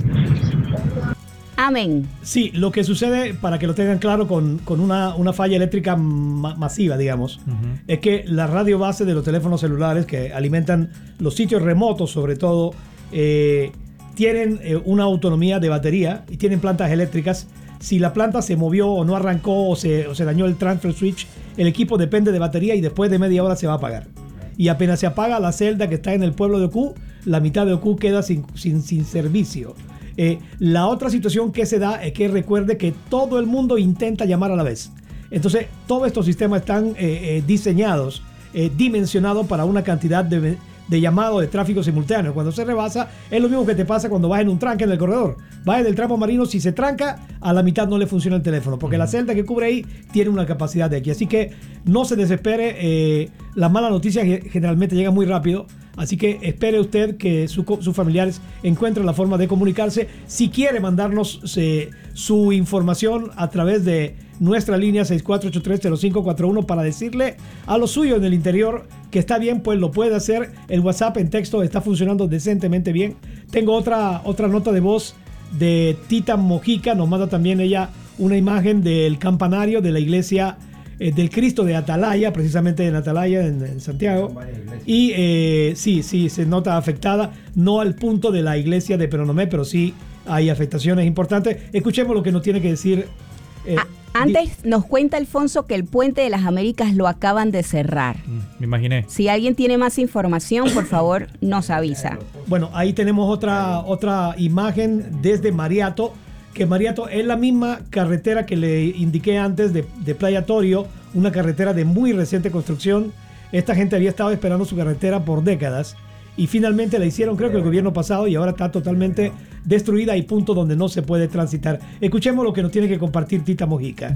Amén. Sí, lo que sucede, para que lo tengan claro, con, con una, una falla eléctrica ma- masiva, digamos, uh-huh. es que la radio base de los teléfonos celulares que alimentan los sitios remotos, sobre todo, eh, tienen eh, una autonomía de batería y tienen plantas eléctricas. Si la planta se movió o no arrancó o se, o se dañó el transfer switch, el equipo depende de batería y después de media hora se va a apagar. Y apenas se apaga la celda que está en el pueblo de Oku, la mitad de Oku queda sin, sin, sin servicio. Eh, la otra situación que se da es que recuerde que todo el mundo intenta llamar a la vez. Entonces, todos estos sistemas están eh, eh, diseñados, eh, dimensionados para una cantidad de, de llamados de tráfico simultáneo. Cuando se rebasa, es lo mismo que te pasa cuando vas en un tranque en el corredor. Vas en el tramo marino, si se tranca, a la mitad no le funciona el teléfono, porque la celda que cubre ahí tiene una capacidad de aquí. Así que no se desespere, eh, las malas noticias generalmente llegan muy rápido. Así que espere usted que su, sus familiares encuentren la forma de comunicarse. Si quiere mandarnos eh, su información a través de nuestra línea seis cuatro ocho tres cero cinco cuatro uno para decirle a lo suyo en el interior que está bien, pues lo puede hacer. El WhatsApp en texto está funcionando decentemente bien. Tengo otra, otra nota de voz de Tita Mojica. Nos manda también ella una imagen del campanario de la iglesia eh, del Cristo de Atalaya, precisamente en Atalaya, en, en Santiago. Y eh, sí, sí, se nota afectada, no al punto de la iglesia de Peronomé, pero sí hay afectaciones importantes. Escuchemos lo que nos tiene que decir. Eh, ah, antes nos cuenta Alfonso que el Puente de las Américas lo acaban de cerrar. Mm, me imaginé. Si alguien tiene más información, por favor, nos avisa. Bueno, ahí tenemos otra, otra imagen desde Mariato, que Mariato es la misma carretera que le indiqué antes de, de Playa Torio, una carretera de muy reciente construcción. Esta gente había estado esperando su carretera por décadas y finalmente la hicieron, creo que el gobierno pasado, y ahora está totalmente destruida. Hay puntos donde no se puede transitar. Escuchemos lo que nos tiene que compartir Tita Mojica.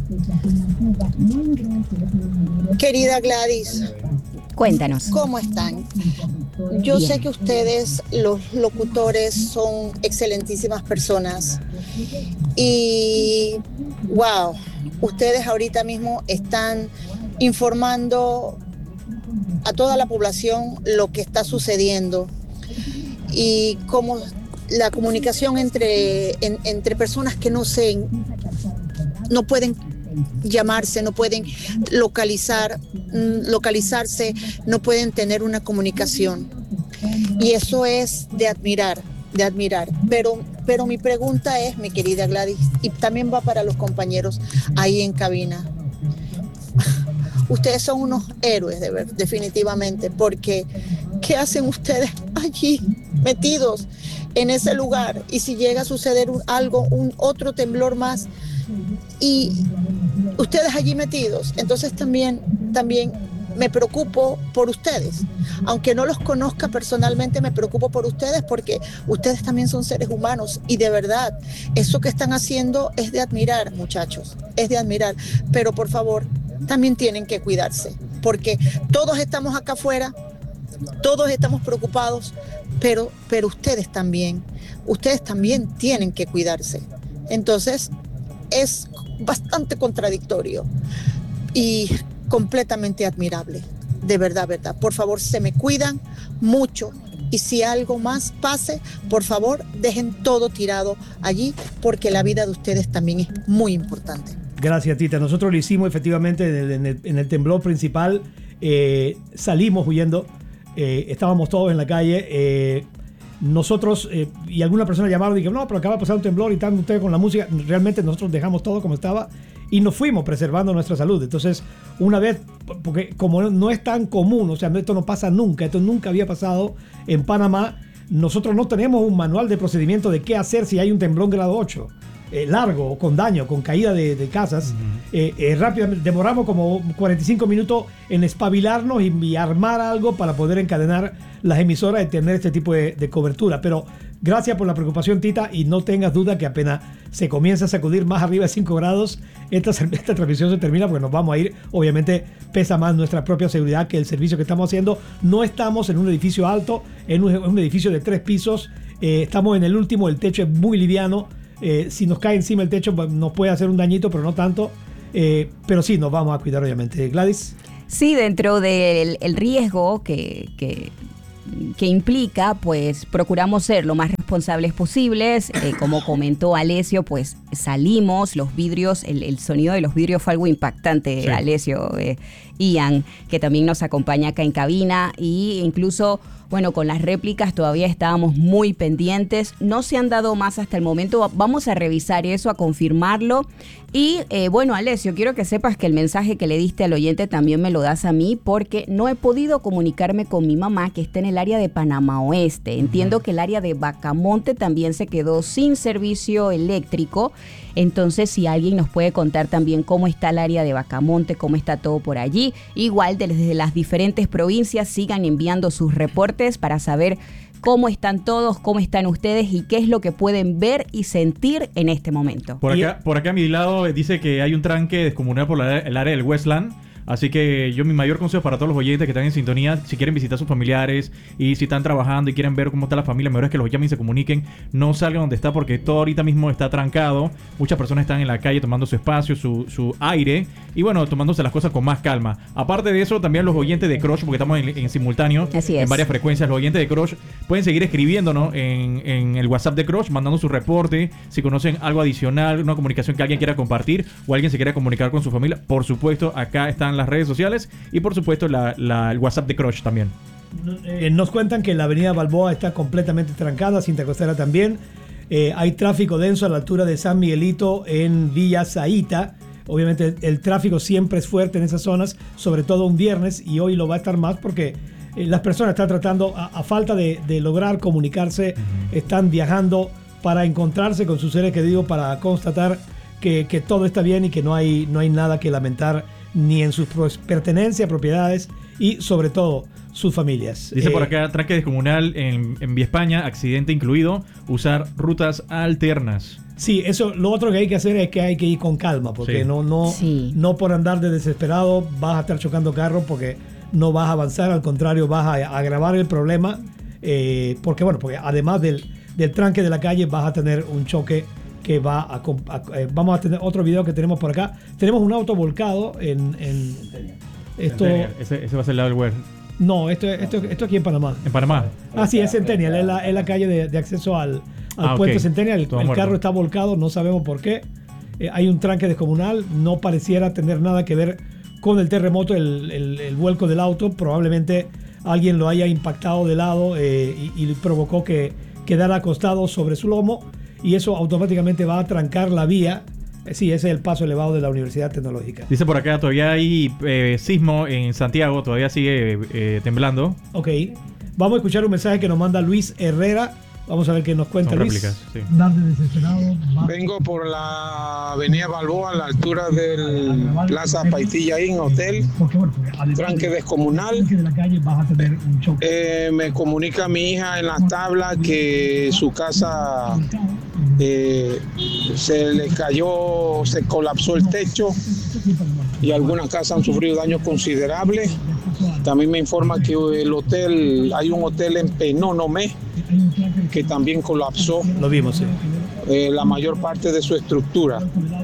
Querida Gladys, cuéntanos. ¿Cómo están? Yo Bien. sé que ustedes, los locutores, son excelentísimas personas y wow, ustedes ahorita mismo están informando a toda la población lo que está sucediendo y cómo la comunicación entre, en, entre personas que no se, no pueden llamarse, no pueden localizar, localizarse, no pueden tener una comunicación. Y eso es de admirar, de admirar. Pero, pero mi pregunta es, mi querida Gladys, y también va para los compañeros ahí en cabina. Ustedes son unos héroes, de ver, definitivamente, porque ¿qué hacen ustedes allí metidos en ese lugar? Y si llega a suceder un, algo, un otro temblor más, y ustedes allí metidos, entonces también, también me preocupo por ustedes. Aunque no los conozca personalmente, me preocupo por ustedes porque ustedes también son seres humanos y de verdad, eso que están haciendo es de admirar, muchachos, es de admirar. Pero por favor, también tienen que cuidarse porque todos estamos acá afuera, todos estamos preocupados, pero, pero ustedes también, ustedes también tienen que cuidarse. Entonces, es bastante contradictorio y completamente admirable, de verdad, verdad. Por favor, se me cuidan mucho y si algo más pase, por favor, dejen todo tirado allí porque la vida de ustedes también es muy importante. Gracias, Tita. Nosotros lo hicimos efectivamente en el, en el, en el temblor principal. Eh, salimos huyendo, eh, estábamos todos en la calle. Eh, nosotros eh, y alguna persona llamaron y dijeron, no, pero acaba de pasar un temblor y están ustedes con la música. Realmente nosotros dejamos todo como estaba y nos fuimos preservando nuestra salud. Entonces, una vez, porque como no es tan común, o sea, esto no pasa nunca, esto nunca había pasado en Panamá, nosotros no tenemos un manual de procedimiento de qué hacer si hay un temblor grado ocho. eh, largo, con daño, con caída de, de casas, uh-huh. eh, eh, rápidamente, demoramos como cuarenta y cinco minutos en espabilarnos y, y armar algo para poder encadenar las emisoras y tener este tipo de, de cobertura. Pero gracias por la preocupación, Tita, y no tengas duda que apenas se comienza a sacudir más arriba de cinco grados, esta, esta transmisión se termina porque nos vamos a ir. Obviamente pesa más nuestra propia seguridad que el servicio que estamos haciendo. No estamos en un edificio alto, en un, en un edificio de tres pisos, eh, estamos en el último, el techo es muy liviano. Eh, si nos cae encima el techo nos puede hacer un dañito, pero no tanto. Eh, pero sí, nos vamos a cuidar, obviamente. Gladys. Sí, dentro del el riesgo que, que, que implica, pues procuramos ser lo más responsables posibles. Eh, como comentó Alessio, pues salimos, los vidrios, el, el sonido de los vidrios fue algo impactante, sí. Alessio, eh, Ian, que también nos acompaña acá en cabina, y incluso... Bueno, con las réplicas todavía estábamos muy pendientes. No se han dado más hasta el momento. Vamos a revisar eso, a confirmarlo. Y eh, bueno, Alessio, quiero que sepas que el mensaje que le diste al oyente también me lo das a mí, porque no he podido comunicarme con mi mamá, que está en el área de Panamá Oeste. Entiendo que el área de Bacamonte también se quedó sin servicio eléctrico. Entonces, si alguien nos puede contar también cómo está el área de Bacamonte, cómo está todo por allí. Igual, desde las diferentes provincias, sigan enviando sus reportes para saber cómo están todos, cómo están ustedes y qué es lo que pueden ver y sentir en este momento. Por acá, por acá a mi lado dice que hay un tranque descomunal por la, el área del Westland. Así que yo mi mayor consejo para todos los oyentes que están en sintonía, si quieren visitar a sus familiares y si están trabajando y quieren ver cómo está la familia, mejor es que los llamen y se comuniquen. No salgan donde está, porque todo ahorita mismo está trancado. Muchas personas están en la calle tomando su espacio, su, su aire y bueno, tomándose las cosas con más calma. Aparte de eso, también los oyentes de Crush, porque estamos en, en simultáneo, Así es. en varias frecuencias, los oyentes de Crush pueden seguir escribiéndonos en, en el WhatsApp de Crush, mandando su reporte, si conocen algo adicional, una comunicación que alguien quiera compartir o alguien se quiera comunicar con su familia. Por supuesto, acá están las redes sociales y por supuesto la, la, el WhatsApp de Crush también. Eh, nos cuentan que la avenida Balboa está completamente trancada, Cinta Costera también. Eh, hay tráfico denso a la altura de San Miguelito en Villa Zaita. Obviamente el, el tráfico siempre es fuerte en esas zonas, sobre todo un viernes, y hoy lo va a estar más porque eh, las personas están tratando, a, a falta de, de lograr comunicarse, uh-huh. están viajando para encontrarse con sus seres queridos, para constatar que, que todo está bien y que no hay, no hay nada que lamentar ni en sus pertenencias, propiedades y sobre todo sus familias. Dice eh, por acá, tranque descomunal en, en Vía España, accidente incluido, usar rutas alternas. Sí, eso, lo otro que hay que hacer es que hay que ir con calma, porque sí. no, no, sí. no por andar de desesperado vas a estar chocando carros, porque no vas a avanzar, al contrario, vas a, a agravar el problema, eh, porque bueno, porque además del, del tranque de la calle vas a tener un choque que va a, a, a eh, vamos a tener otro video que tenemos por acá. Tenemos un auto volcado en, en esto. Ese, ese va a ser el lado del web. No, esto, esto, esto aquí en Panamá. ¿En Panamá? Ah, sí, es Centennial, es la, es la calle de, de acceso al, al ah, puente okay. Centennial. El, el carro está volcado, no sabemos por qué. Eh, hay un tranque descomunal, no pareciera tener nada que ver con el terremoto, el, el, el vuelco del auto. Probablemente alguien lo haya impactado de lado eh, y, y provocó que quedara acostado sobre su lomo. Y eso automáticamente va a trancar la vía. Sí, ese es el paso elevado de la Universidad Tecnológica. Dice por acá, todavía hay eh, sismo en Santiago, todavía sigue eh, temblando. Ok, vamos a escuchar un mensaje que nos manda Luis Herrera. Vamos a ver qué nos cuenta. Son Luis. Réplicas, sí. Vengo por la avenida Balboa, a la altura del Plaza Paitilla Inn Hotel, tranque descomunal. Eh, me comunica mi hija en las tablas que su casa eh, se le cayó, se colapsó el techo y algunas casas han sufrido daños considerables. También me informa que el hotel, hay un hotel en Penonomé que también colapsó. Lo vimos, sí. Eh, la mayor parte de su estructura.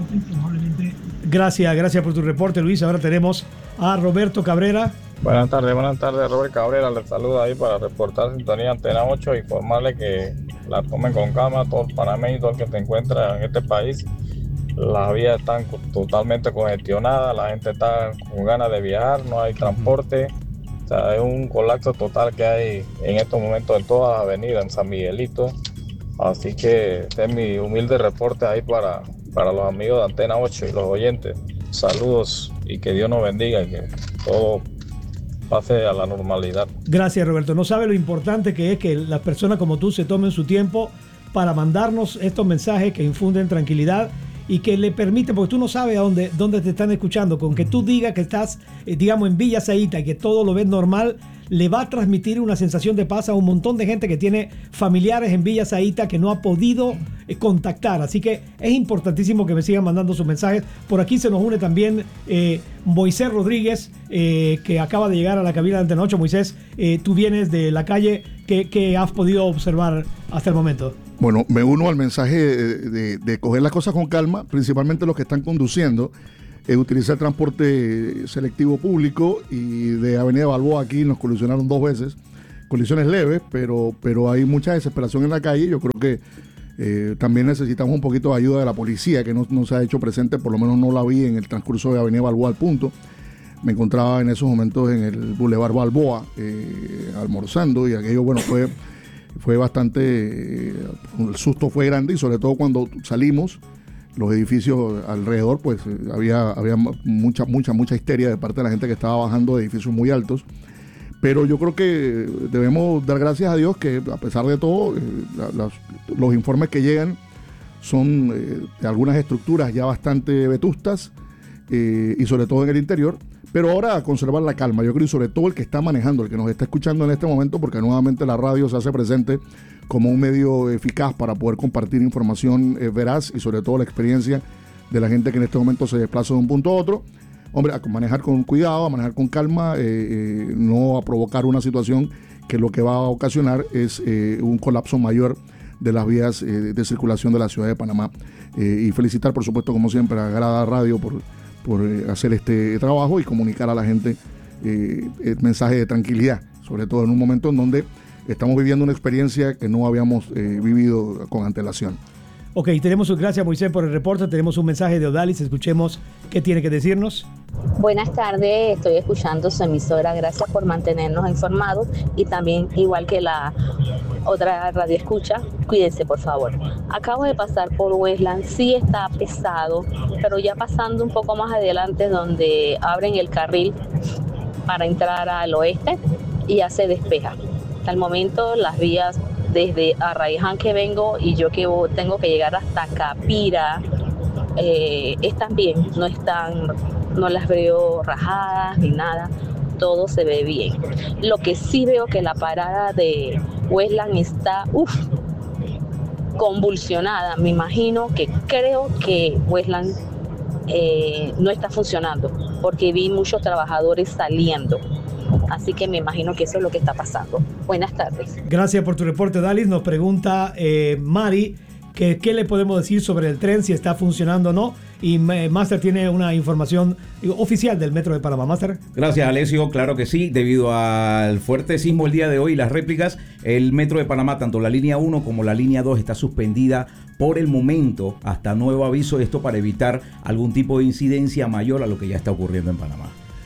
Gracias, gracias por tu reporte, Luis. Ahora tenemos a Roberto Cabrera. Buenas tardes, buenas tardes, Robert Cabrera. Les saluda ahí para reportar sintonía Antena ocho y informarle que la tomen con calma todo el panameño y todo el que se encuentra en este país. Las vías están totalmente congestionadas, la gente está con ganas de viajar, no hay transporte. O sea, es un colapso total que hay en estos momentos en todas las avenidas, en San Miguelito. Así que este es mi humilde reporte ahí para, para los amigos de Antena ocho y los oyentes. Saludos y que Dios nos bendiga y que todo pase a la normalidad. Gracias, Roberto. No sabe lo importante que es que las personas como tú se tomen su tiempo para mandarnos estos mensajes que infunden tranquilidad y que le permiten, porque tú no sabes a dónde, dónde te están escuchando, con que tú digas que estás, eh, digamos, en Villa Zaita y que todo lo ves normal, le va a transmitir una sensación de paz a un montón de gente que tiene familiares en Villa Zaita que no ha podido eh, contactar. Así que es importantísimo que me sigan mandando sus mensajes. Por aquí se nos une también eh, Moisés Rodríguez, eh, que acaba de llegar a la cabina de Antena ocho. Moisés, eh, tú vienes de la calle. ¿Qué, qué has podido observar hasta el momento? Bueno, me uno al mensaje de, de, de coger las cosas con calma, principalmente los que están conduciendo, eh, utilizar transporte selectivo público, y de Avenida Balboa aquí nos colisionaron dos veces, colisiones leves, pero, pero hay mucha desesperación en la calle. Yo creo que eh, también necesitamos un poquito de ayuda de la policía, que no, no se ha hecho presente, por lo menos no la vi en el transcurso de Avenida Balboa al punto. Me encontraba en esos momentos en el Boulevard Balboa eh, almorzando, y aquello, bueno, fue... Fue bastante, eh, el susto fue grande, y sobre todo cuando salimos, los edificios alrededor, pues eh, había, había mucha, mucha, mucha histeria de parte de la gente que estaba bajando de edificios muy altos. Pero yo creo que debemos dar gracias a Dios que, a pesar de todo, eh, la, las, los informes que llegan son eh, de algunas estructuras ya bastante vetustas, eh, y sobre todo en el interior. Pero ahora a conservar la calma, yo creo, y sobre todo el que está manejando, el que nos está escuchando en este momento, porque nuevamente la radio se hace presente como un medio eficaz para poder compartir información eh, veraz, y sobre todo la experiencia de la gente que en este momento se desplaza de un punto a otro. Hombre, a manejar con cuidado, a manejar con calma, eh, eh, no a provocar una situación que lo que va a ocasionar es eh, un colapso mayor de las vías eh, de circulación de la ciudad de Panamá. Eh, y felicitar, por supuesto, como siempre, a Grada Radio por... por eh, hacer este trabajo y comunicar a la gente eh, el mensaje de tranquilidad, sobre todo en un momento en donde estamos viviendo una experiencia que no habíamos eh, vivido con antelación. Ok, tenemos, gracias Moisés por el reporte, tenemos un mensaje de Odalis, escuchemos qué tiene que decirnos. Buenas tardes, estoy escuchando su emisora, gracias por mantenernos informados, y también, igual que la otra radio escucha, cuídense por favor. Acabo de pasar por Westland, sí está pesado, pero ya pasando un poco más adelante, donde abren el carril para entrar al oeste, y ya se despeja. Hasta el momento las vías desde Arraiján, que vengo, y yo que tengo que llegar hasta Capira, eh, están bien, no están, no las veo rajadas ni nada, todo se ve bien. Lo que sí veo que la parada de Westland está uf, convulsionada. Me imagino que creo que Westland eh, no está funcionando, porque vi muchos trabajadores saliendo. Así que me imagino que eso es lo que está pasando. Buenas tardes. Gracias por tu reporte, Dalis. Nos pregunta eh, Mari que qué le podemos decir sobre el tren, si está funcionando o no. Y eh, Master tiene una información oficial del Metro de Panamá. Master. Gracias, Alessio. Claro que sí. Debido al fuerte sismo el día de hoy y las réplicas, el Metro de Panamá, tanto la línea uno como la línea dos, está suspendida por el momento hasta nuevo aviso. Esto para evitar algún tipo de incidencia mayor a lo que ya está ocurriendo en Panamá.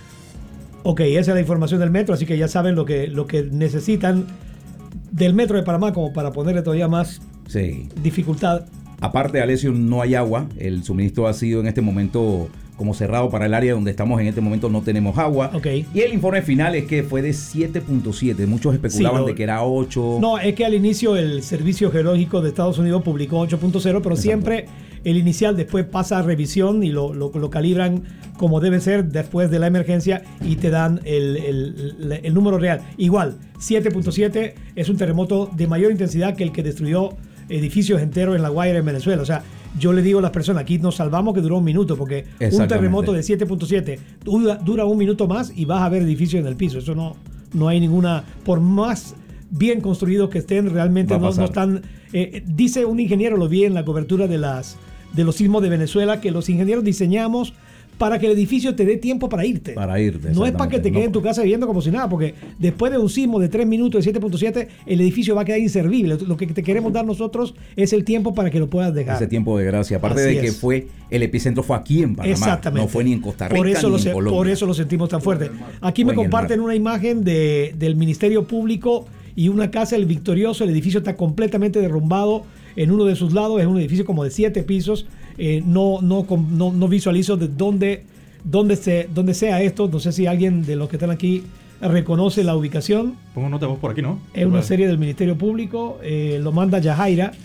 Ok, esa es la información del metro, así que ya saben lo que, lo que necesitan del Metro de Panamá como para ponerle todavía más sí. dificultad. Aparte, Alessio, no hay agua. El suministro ha sido en este momento como cerrado para el área donde estamos en este momento, no tenemos agua. Okay. Y el informe final es que fue de siete punto siete. Muchos especulaban sí, lo, de que era ocho. No, es que al inicio el Servicio Geológico de Estados Unidos publicó ocho punto cero, pero exacto, siempre el inicial después pasa a revisión y lo, lo, lo calibran como debe ser después de la emergencia y te dan el, el, el, el número real. Igual, siete punto siete es un terremoto de mayor intensidad que el que destruyó edificios enteros en La Guaira, en Venezuela. O sea, yo le digo a las personas, aquí nos salvamos que duró un minuto, porque un terremoto de siete punto siete dura, dura un minuto más y vas a ver edificios en el piso. Eso no, no hay ninguna, por más bien construidos que estén, realmente no, no están. Eh, dice un ingeniero, lo vi en la cobertura de las de los sismos de Venezuela, que los ingenieros diseñamos para que el edificio te dé tiempo para irte. Para irte. No es para que te quedes no. en tu casa viviendo como si nada, porque después de un sismo de tres minutos de siete punto siete, el edificio va a quedar inservible. Lo que te queremos dar nosotros es el tiempo para que lo puedas dejar. Ese tiempo de gracia. Aparte Así de que es. fue el epicentro fue aquí en Panamá. Exactamente. No fue ni en Costa Rica por eso ni lo en se, Colombia. Por eso lo sentimos tan fuerte. Aquí me comparten una imagen de, del Ministerio Público y una casa, el Victorioso. El edificio está completamente derrumbado en uno de sus lados. Es un edificio como de siete pisos. Eh, no, no, no, no visualizo de dónde... Donde, se, donde sea esto, no sé si alguien de los que están aquí reconoce la ubicación. Pongo nota vos por aquí, ¿no? Es una serie del Ministerio Público, eh, lo manda Yajaira.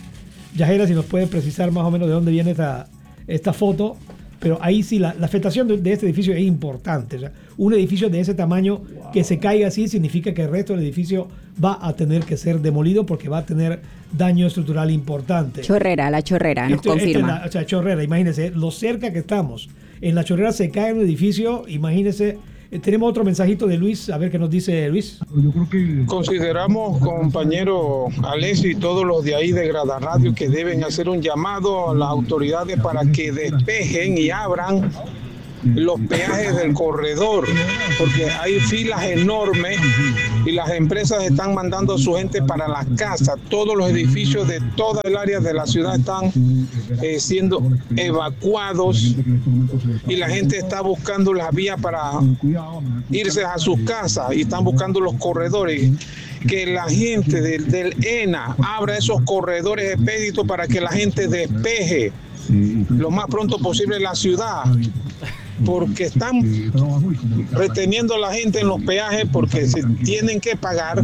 Yajera, si nos puede precisar más o menos de dónde viene esta, esta foto. Pero ahí sí, la, la afectación de, de este edificio es importante. O sea, un edificio de ese tamaño que se caiga así significa que el resto del edificio va a tener que ser demolido porque va a tener daño estructural importante. Chorrera, la Chorrera, nos Esto- confirma. esta es la- o sea, Chorrera, imagínense, lo cerca que estamos. En la Chorrera se cae un edificio, imagínense. Eh, tenemos otro mensajito de Luis, a ver qué nos dice Luis. Consideramos, compañero Alessio y todos los de ahí de Grada Radio, que deben hacer un llamado a las autoridades para que despejen y abran los peajes del corredor, porque hay filas enormes y las empresas están mandando a su gente para las casas. Todos los edificios de toda el área de la ciudad están eh, siendo evacuados y la gente está buscando las vías para irse a sus casas y están buscando los corredores. Que la gente del, del E N A abra esos corredores expeditos para que la gente despeje lo más pronto posible la ciudad, porque están reteniendo a la gente en los peajes porque se tienen que pagar,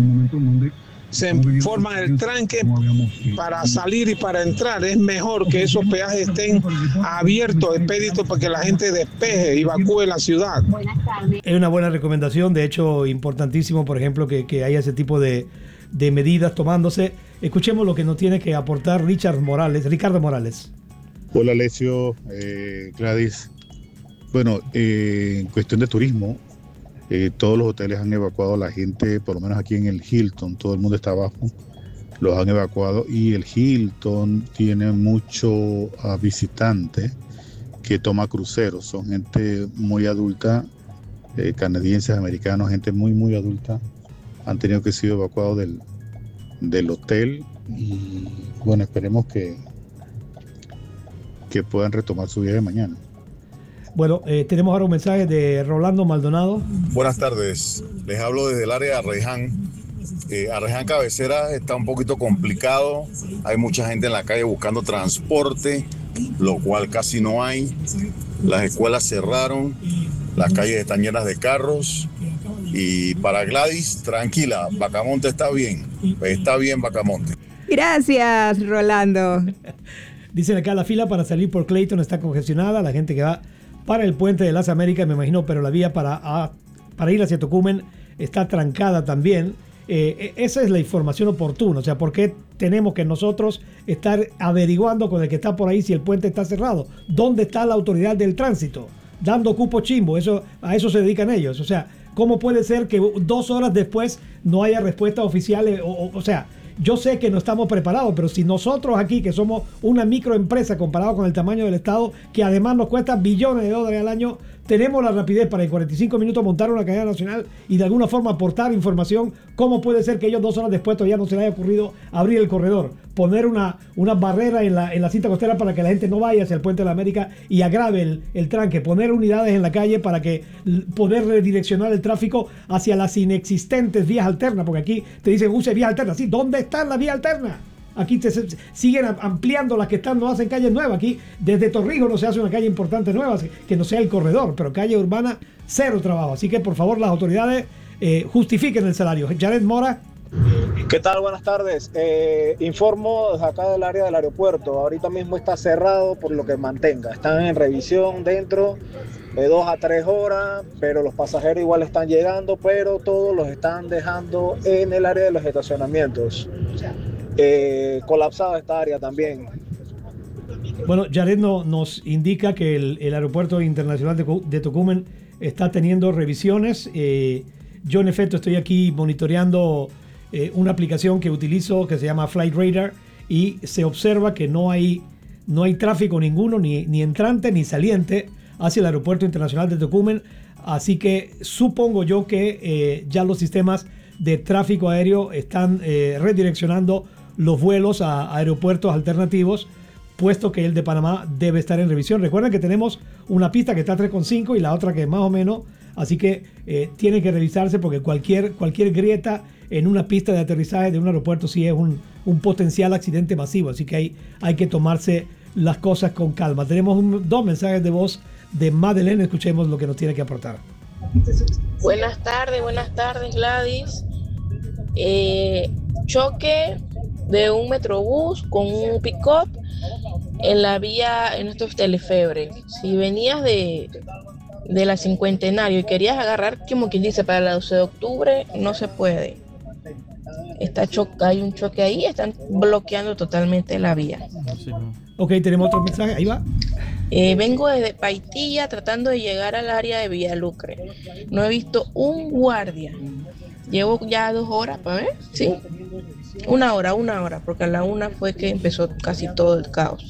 se forman el tranque para salir y para entrar. Es mejor que esos peajes estén abiertos, expeditos, para que la gente despeje y evacúe la ciudad. Es una buena recomendación, de hecho, importantísimo, por ejemplo, que, que haya ese tipo de, de medidas tomándose. Escuchemos lo que nos tiene que aportar Richard Morales, Ricardo Morales. Hola Alessio, eh, Gladys. Bueno, eh, en cuestión de turismo, eh, todos los hoteles han evacuado a la gente, por lo menos aquí en el Hilton, todo el mundo está abajo, los han evacuado, y el Hilton tiene muchos uh, visitantes que toma cruceros, son gente muy adulta, eh, canadienses, americanos, gente muy muy adulta, han tenido que ser evacuados del, del hotel, y bueno, esperemos que que puedan retomar su viaje mañana. Bueno, eh, tenemos ahora un mensaje de Rolando Maldonado. Buenas tardes, les hablo desde el área de Arreján. Eh, Arreján Cabecera está un poquito complicado, hay mucha gente en la calle buscando transporte, lo cual casi no hay. Las escuelas cerraron, las calles están llenas de carros. Y para Gladys, tranquila, Bacamonte está bien, está bien Bacamonte. Gracias, Rolando. Dicen acá, la fila para salir por Clayton está congestionada, la gente que va para el puente de las Américas, me imagino, pero la vía para, a, para ir hacia Tocumen está trancada también. Eh, esa es la información oportuna, o sea, ¿por qué tenemos que nosotros estar averiguando con el que está por ahí si el puente está cerrado? ¿Dónde está la autoridad del tránsito? Dando cupo chimbo, eso, a eso se dedican ellos. O sea, ¿cómo puede ser que dos horas después no haya respuesta oficial? O, o, o sea, yo sé que no estamos preparados, pero si nosotros aquí, que somos una microempresa comparado con el tamaño del Estado, que además nos cuesta billones de dólares al año, tenemos la rapidez para en cuarenta y cinco minutos montar una cadena nacional y de alguna forma aportar información, ¿cómo puede ser que ellos dos horas después todavía no se les haya ocurrido abrir el corredor? Poner una, una barrera en la, en la cinta costera para que la gente no vaya hacia el Puente de la América y agrave el, el tranque, poner unidades en la calle para que poder redireccionar el tráfico hacia las inexistentes vías alternas, porque aquí te dicen use vías alternas, ¿sí? ¿Dónde están las vías alternas? Aquí te, se, siguen ampliando las que están, no hacen calles nuevas. Aquí desde Torrijos no se hace una calle importante nueva, que no sea el corredor, pero calle urbana, cero trabajo. Así que por favor las autoridades eh, justifiquen el salario. Jared Mora. ¿Qué tal? Buenas tardes. Eh, informo desde acá del área del aeropuerto. Ahorita mismo está cerrado por lo que mantenga. Están en revisión dentro de dos a tres horas, pero los pasajeros igual están llegando, pero todos los están dejando en el área de los estacionamientos. Eh, colapsada esta área también. Bueno, Jared no, nos indica que el, el aeropuerto internacional de, de Tocumen está teniendo revisiones. Eh, yo en efecto estoy aquí monitoreando eh, una aplicación que utilizo que se llama Flight Radar y se observa que no hay, no hay tráfico ninguno, ni, ni entrante ni saliente hacia el aeropuerto internacional de Tocumen. Así que supongo yo que eh, ya los sistemas de tráfico aéreo están eh, redireccionando los vuelos a aeropuertos alternativos, puesto que el de Panamá debe estar en revisión. Recuerden que tenemos una pista que está a tres coma cinco y la otra que es más o menos, así que eh, tiene que revisarse porque cualquier, cualquier grieta en una pista de aterrizaje de un aeropuerto sí es un, un potencial accidente masivo, así que hay, hay que tomarse las cosas con calma. Tenemos un, dos mensajes de voz de Madeleine, escuchemos lo que nos tiene que aportar. Buenas tardes, buenas tardes Gladys. Eh, choque de un metrobús con un pick-up en la vía, en estos telefebres. Si venías de, de la Cincuentenario y querías agarrar, como quien dice, para el doce de octubre, no se puede. Está cho- hay un choque ahí, están bloqueando totalmente la vía. Ok, tenemos otro mensaje, ahí va. Eh, vengo desde Paitilla tratando de llegar al área de Villalucre. No he visto un guardia. Llevo ya dos horas, para ver, ¿sí? Una hora, una hora, porque a la una fue que empezó casi todo el caos.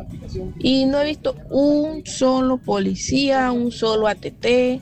Y no he visto un solo policía, un solo A T T,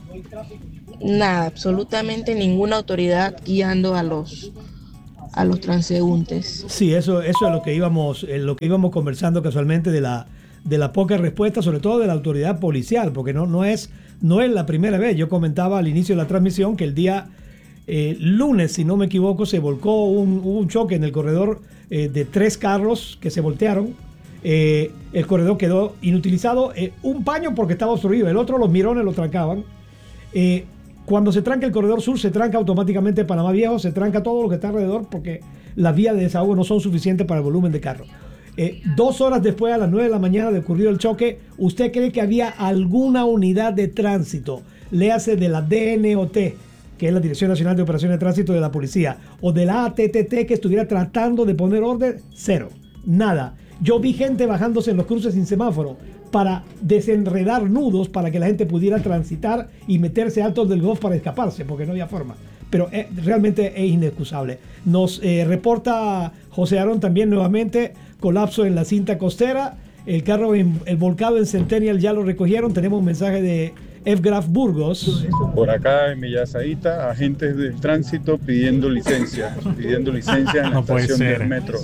nada, absolutamente ninguna autoridad guiando a los a los transeúntes. Sí, eso, eso es lo que íbamos, eh, lo que íbamos conversando casualmente de la, de la poca respuesta, sobre todo de la autoridad policial, porque no, no es, no es la primera vez. Yo comentaba al inicio de la transmisión que el día eh, lunes, si no me equivoco, se volcó un, un choque en el corredor eh, de tres carros que se voltearon. Eh, el corredor quedó inutilizado, eh, un paño porque estaba obstruido, el otro los mirones lo trancaban. Eh, Cuando se tranca el corredor sur, se tranca automáticamente Panamá Viejo, se tranca todo lo que está alrededor porque las vías de desahogo no son suficientes para el volumen de carros. Eh, dos horas después, a las nueve de la mañana de ocurrido el choque, ¿usted cree que había alguna unidad de tránsito, léase de la D N O T, que es la Dirección Nacional de Operaciones de Tránsito de la Policía, o de la A T T T que estuviera tratando de poner orden? Cero, nada. Yo vi gente bajándose en los cruces sin semáforo para desenredar nudos para que la gente pudiera transitar y meterse altos del Golf para escaparse, porque no había forma. Pero eh, realmente es inexcusable. Nos eh, reporta José Aarón también nuevamente, colapso en la cinta costera. El carro, en, el volcado en Centennial ya lo recogieron. Tenemos un mensaje de F. Graf Burgos. Por acá en Villasaíta, agentes del tránsito pidiendo licencia, pidiendo licencia en la No puede estación ser. del metro.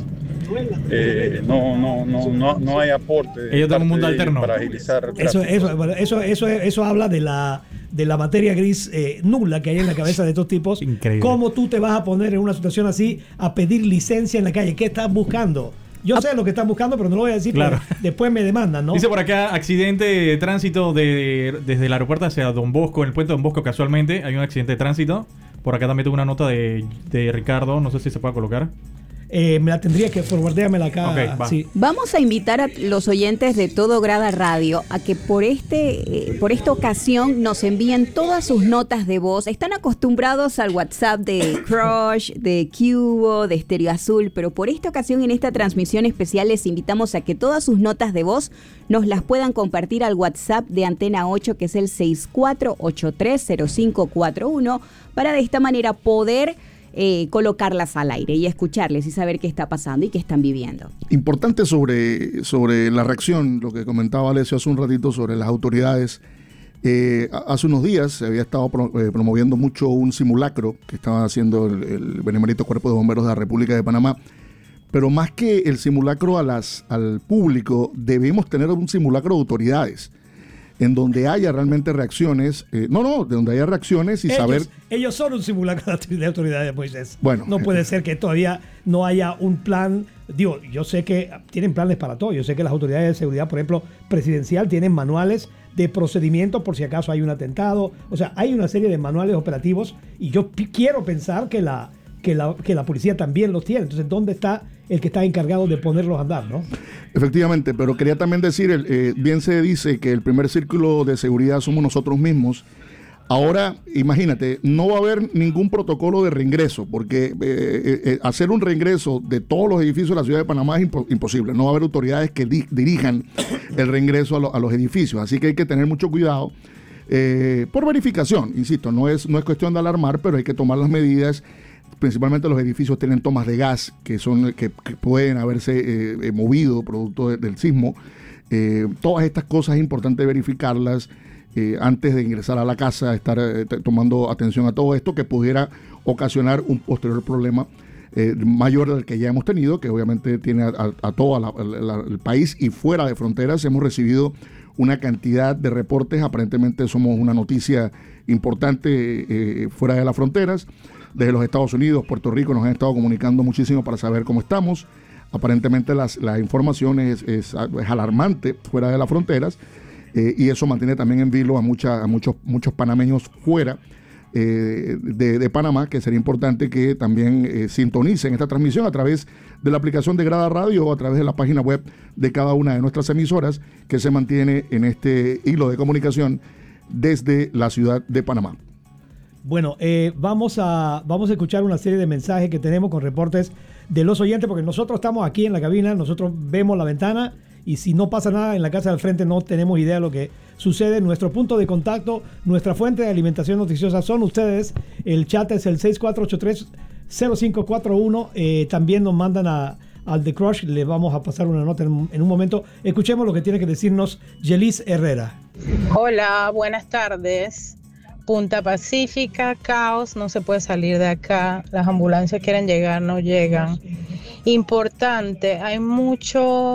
Eh, no, no, no, no, no hay aporte de Ellos dan un parte mundo de ellos alterno. para agilizar el Eso, tráfico. eso, bueno, eso, eso, eso habla de la, de la materia gris eh, nula que hay en la cabeza de estos tipos. Increíble. ¿Cómo tú te vas a poner en una situación así a pedir licencia en la calle? ¿Qué estás buscando? Yo sé lo que están buscando, pero no lo voy a decir Claro. porque después me demandan, ¿no? Dice por acá, accidente de tránsito de, desde el aeropuerto hacia Don Bosco, en el puente de Don Bosco casualmente, hay un accidente de tránsito. Por acá también tengo una nota de, de Ricardo, no sé si se puede colocar. Eh, me la tendría que forwardeármela acá. Ok, va. Sí. Vamos a invitar a los oyentes de Todo Grada Radio a que por este, eh, por esta ocasión nos envíen todas sus notas de voz. Están acostumbrados al WhatsApp de Crush, de Cubo, de Estéreo Azul, pero por esta ocasión en esta transmisión especial les invitamos a que todas sus notas de voz nos las puedan compartir al WhatsApp de Antena ocho, que es el seis cuatro ocho tres cero cinco cuatro uno, para de esta manera poder Eh, colocarlas al aire y escucharles y saber qué está pasando y qué están viviendo. Importante sobre, sobre la reacción, lo que comentaba Alessio hace un ratito sobre las autoridades. Eh, hace unos días se había estado pro, eh, promoviendo mucho un simulacro que estaba haciendo el, el Benemérito Cuerpo de Bomberos de la República de Panamá. Pero más que el simulacro a las, al público, debemos tener un simulacro de autoridades, en donde haya realmente reacciones, eh, no, no, de donde haya reacciones y ellos, saber... Ellos son un simulacro de autoridades, Moisés. Bueno. No puede ser que todavía no haya un plan. Digo, yo sé que tienen planes para todo. Yo sé que las autoridades de seguridad, por ejemplo, presidencial, tienen manuales de procedimientos por si acaso hay un atentado. O sea, hay una serie de manuales operativos y yo p- quiero pensar que la, que, la, que la policía también los tiene. Entonces, ¿dónde está el que está encargado de ponerlos a andar, no? Efectivamente, pero quería también decir, el, eh, bien se dice que el primer círculo de seguridad somos nosotros mismos. Ahora, imagínate, no va a haber ningún protocolo de reingreso, porque eh, eh, eh, hacer un reingreso de todos los edificios de la ciudad de Panamá es impo- imposible. No va a haber autoridades que di- dirijan el reingreso a, lo- a los edificios, así que hay que tener mucho cuidado eh, por verificación. Insisto, no es, no es cuestión de alarmar, pero hay que tomar las medidas. Principalmente los edificios tienen tomas de gas que son que, que pueden haberse eh, movido producto de, del sismo. Eh, todas estas cosas es importante verificarlas eh, antes de ingresar a la casa, estar eh, t- tomando atención a todo esto que pudiera ocasionar un posterior problema eh, mayor del que ya hemos tenido, que obviamente tiene a, a, a todo la, la, el país y fuera de fronteras. Hemos recibido una cantidad de reportes, aparentemente somos una noticia importante eh, fuera de las fronteras. Desde los Estados Unidos, Puerto Rico, nos han estado comunicando muchísimo para saber cómo estamos. Aparentemente las, la información es, es, es alarmante fuera de las fronteras eh, y eso mantiene también en vilo a, mucha, a muchos, muchos panameños fuera eh, de, de Panamá, que sería importante que también eh, sintonicen esta transmisión a través de la aplicación de Grada Radio o a través de la página web de cada una de nuestras emisoras que se mantiene en este hilo de comunicación desde la ciudad de Panamá. Bueno, eh, vamos, a, vamos a escuchar una serie de mensajes que tenemos con reportes de los oyentes, porque nosotros estamos aquí en la cabina, nosotros vemos la ventana y si no pasa nada en la casa del frente no tenemos idea de lo que sucede. Nuestro punto de contacto, nuestra fuente de alimentación noticiosa son ustedes. El chat es el seis cuatro ocho tres cero cinco cuatro uno. Eh, también nos mandan a, al The Crush, le vamos a pasar una nota en, en un momento. Escuchemos lo que tiene que decirnos Yelis Herrera. Hola, buenas tardes. Punta Pacífica, caos, no se puede salir de acá, las ambulancias quieren llegar, no llegan. Importante, hay mucho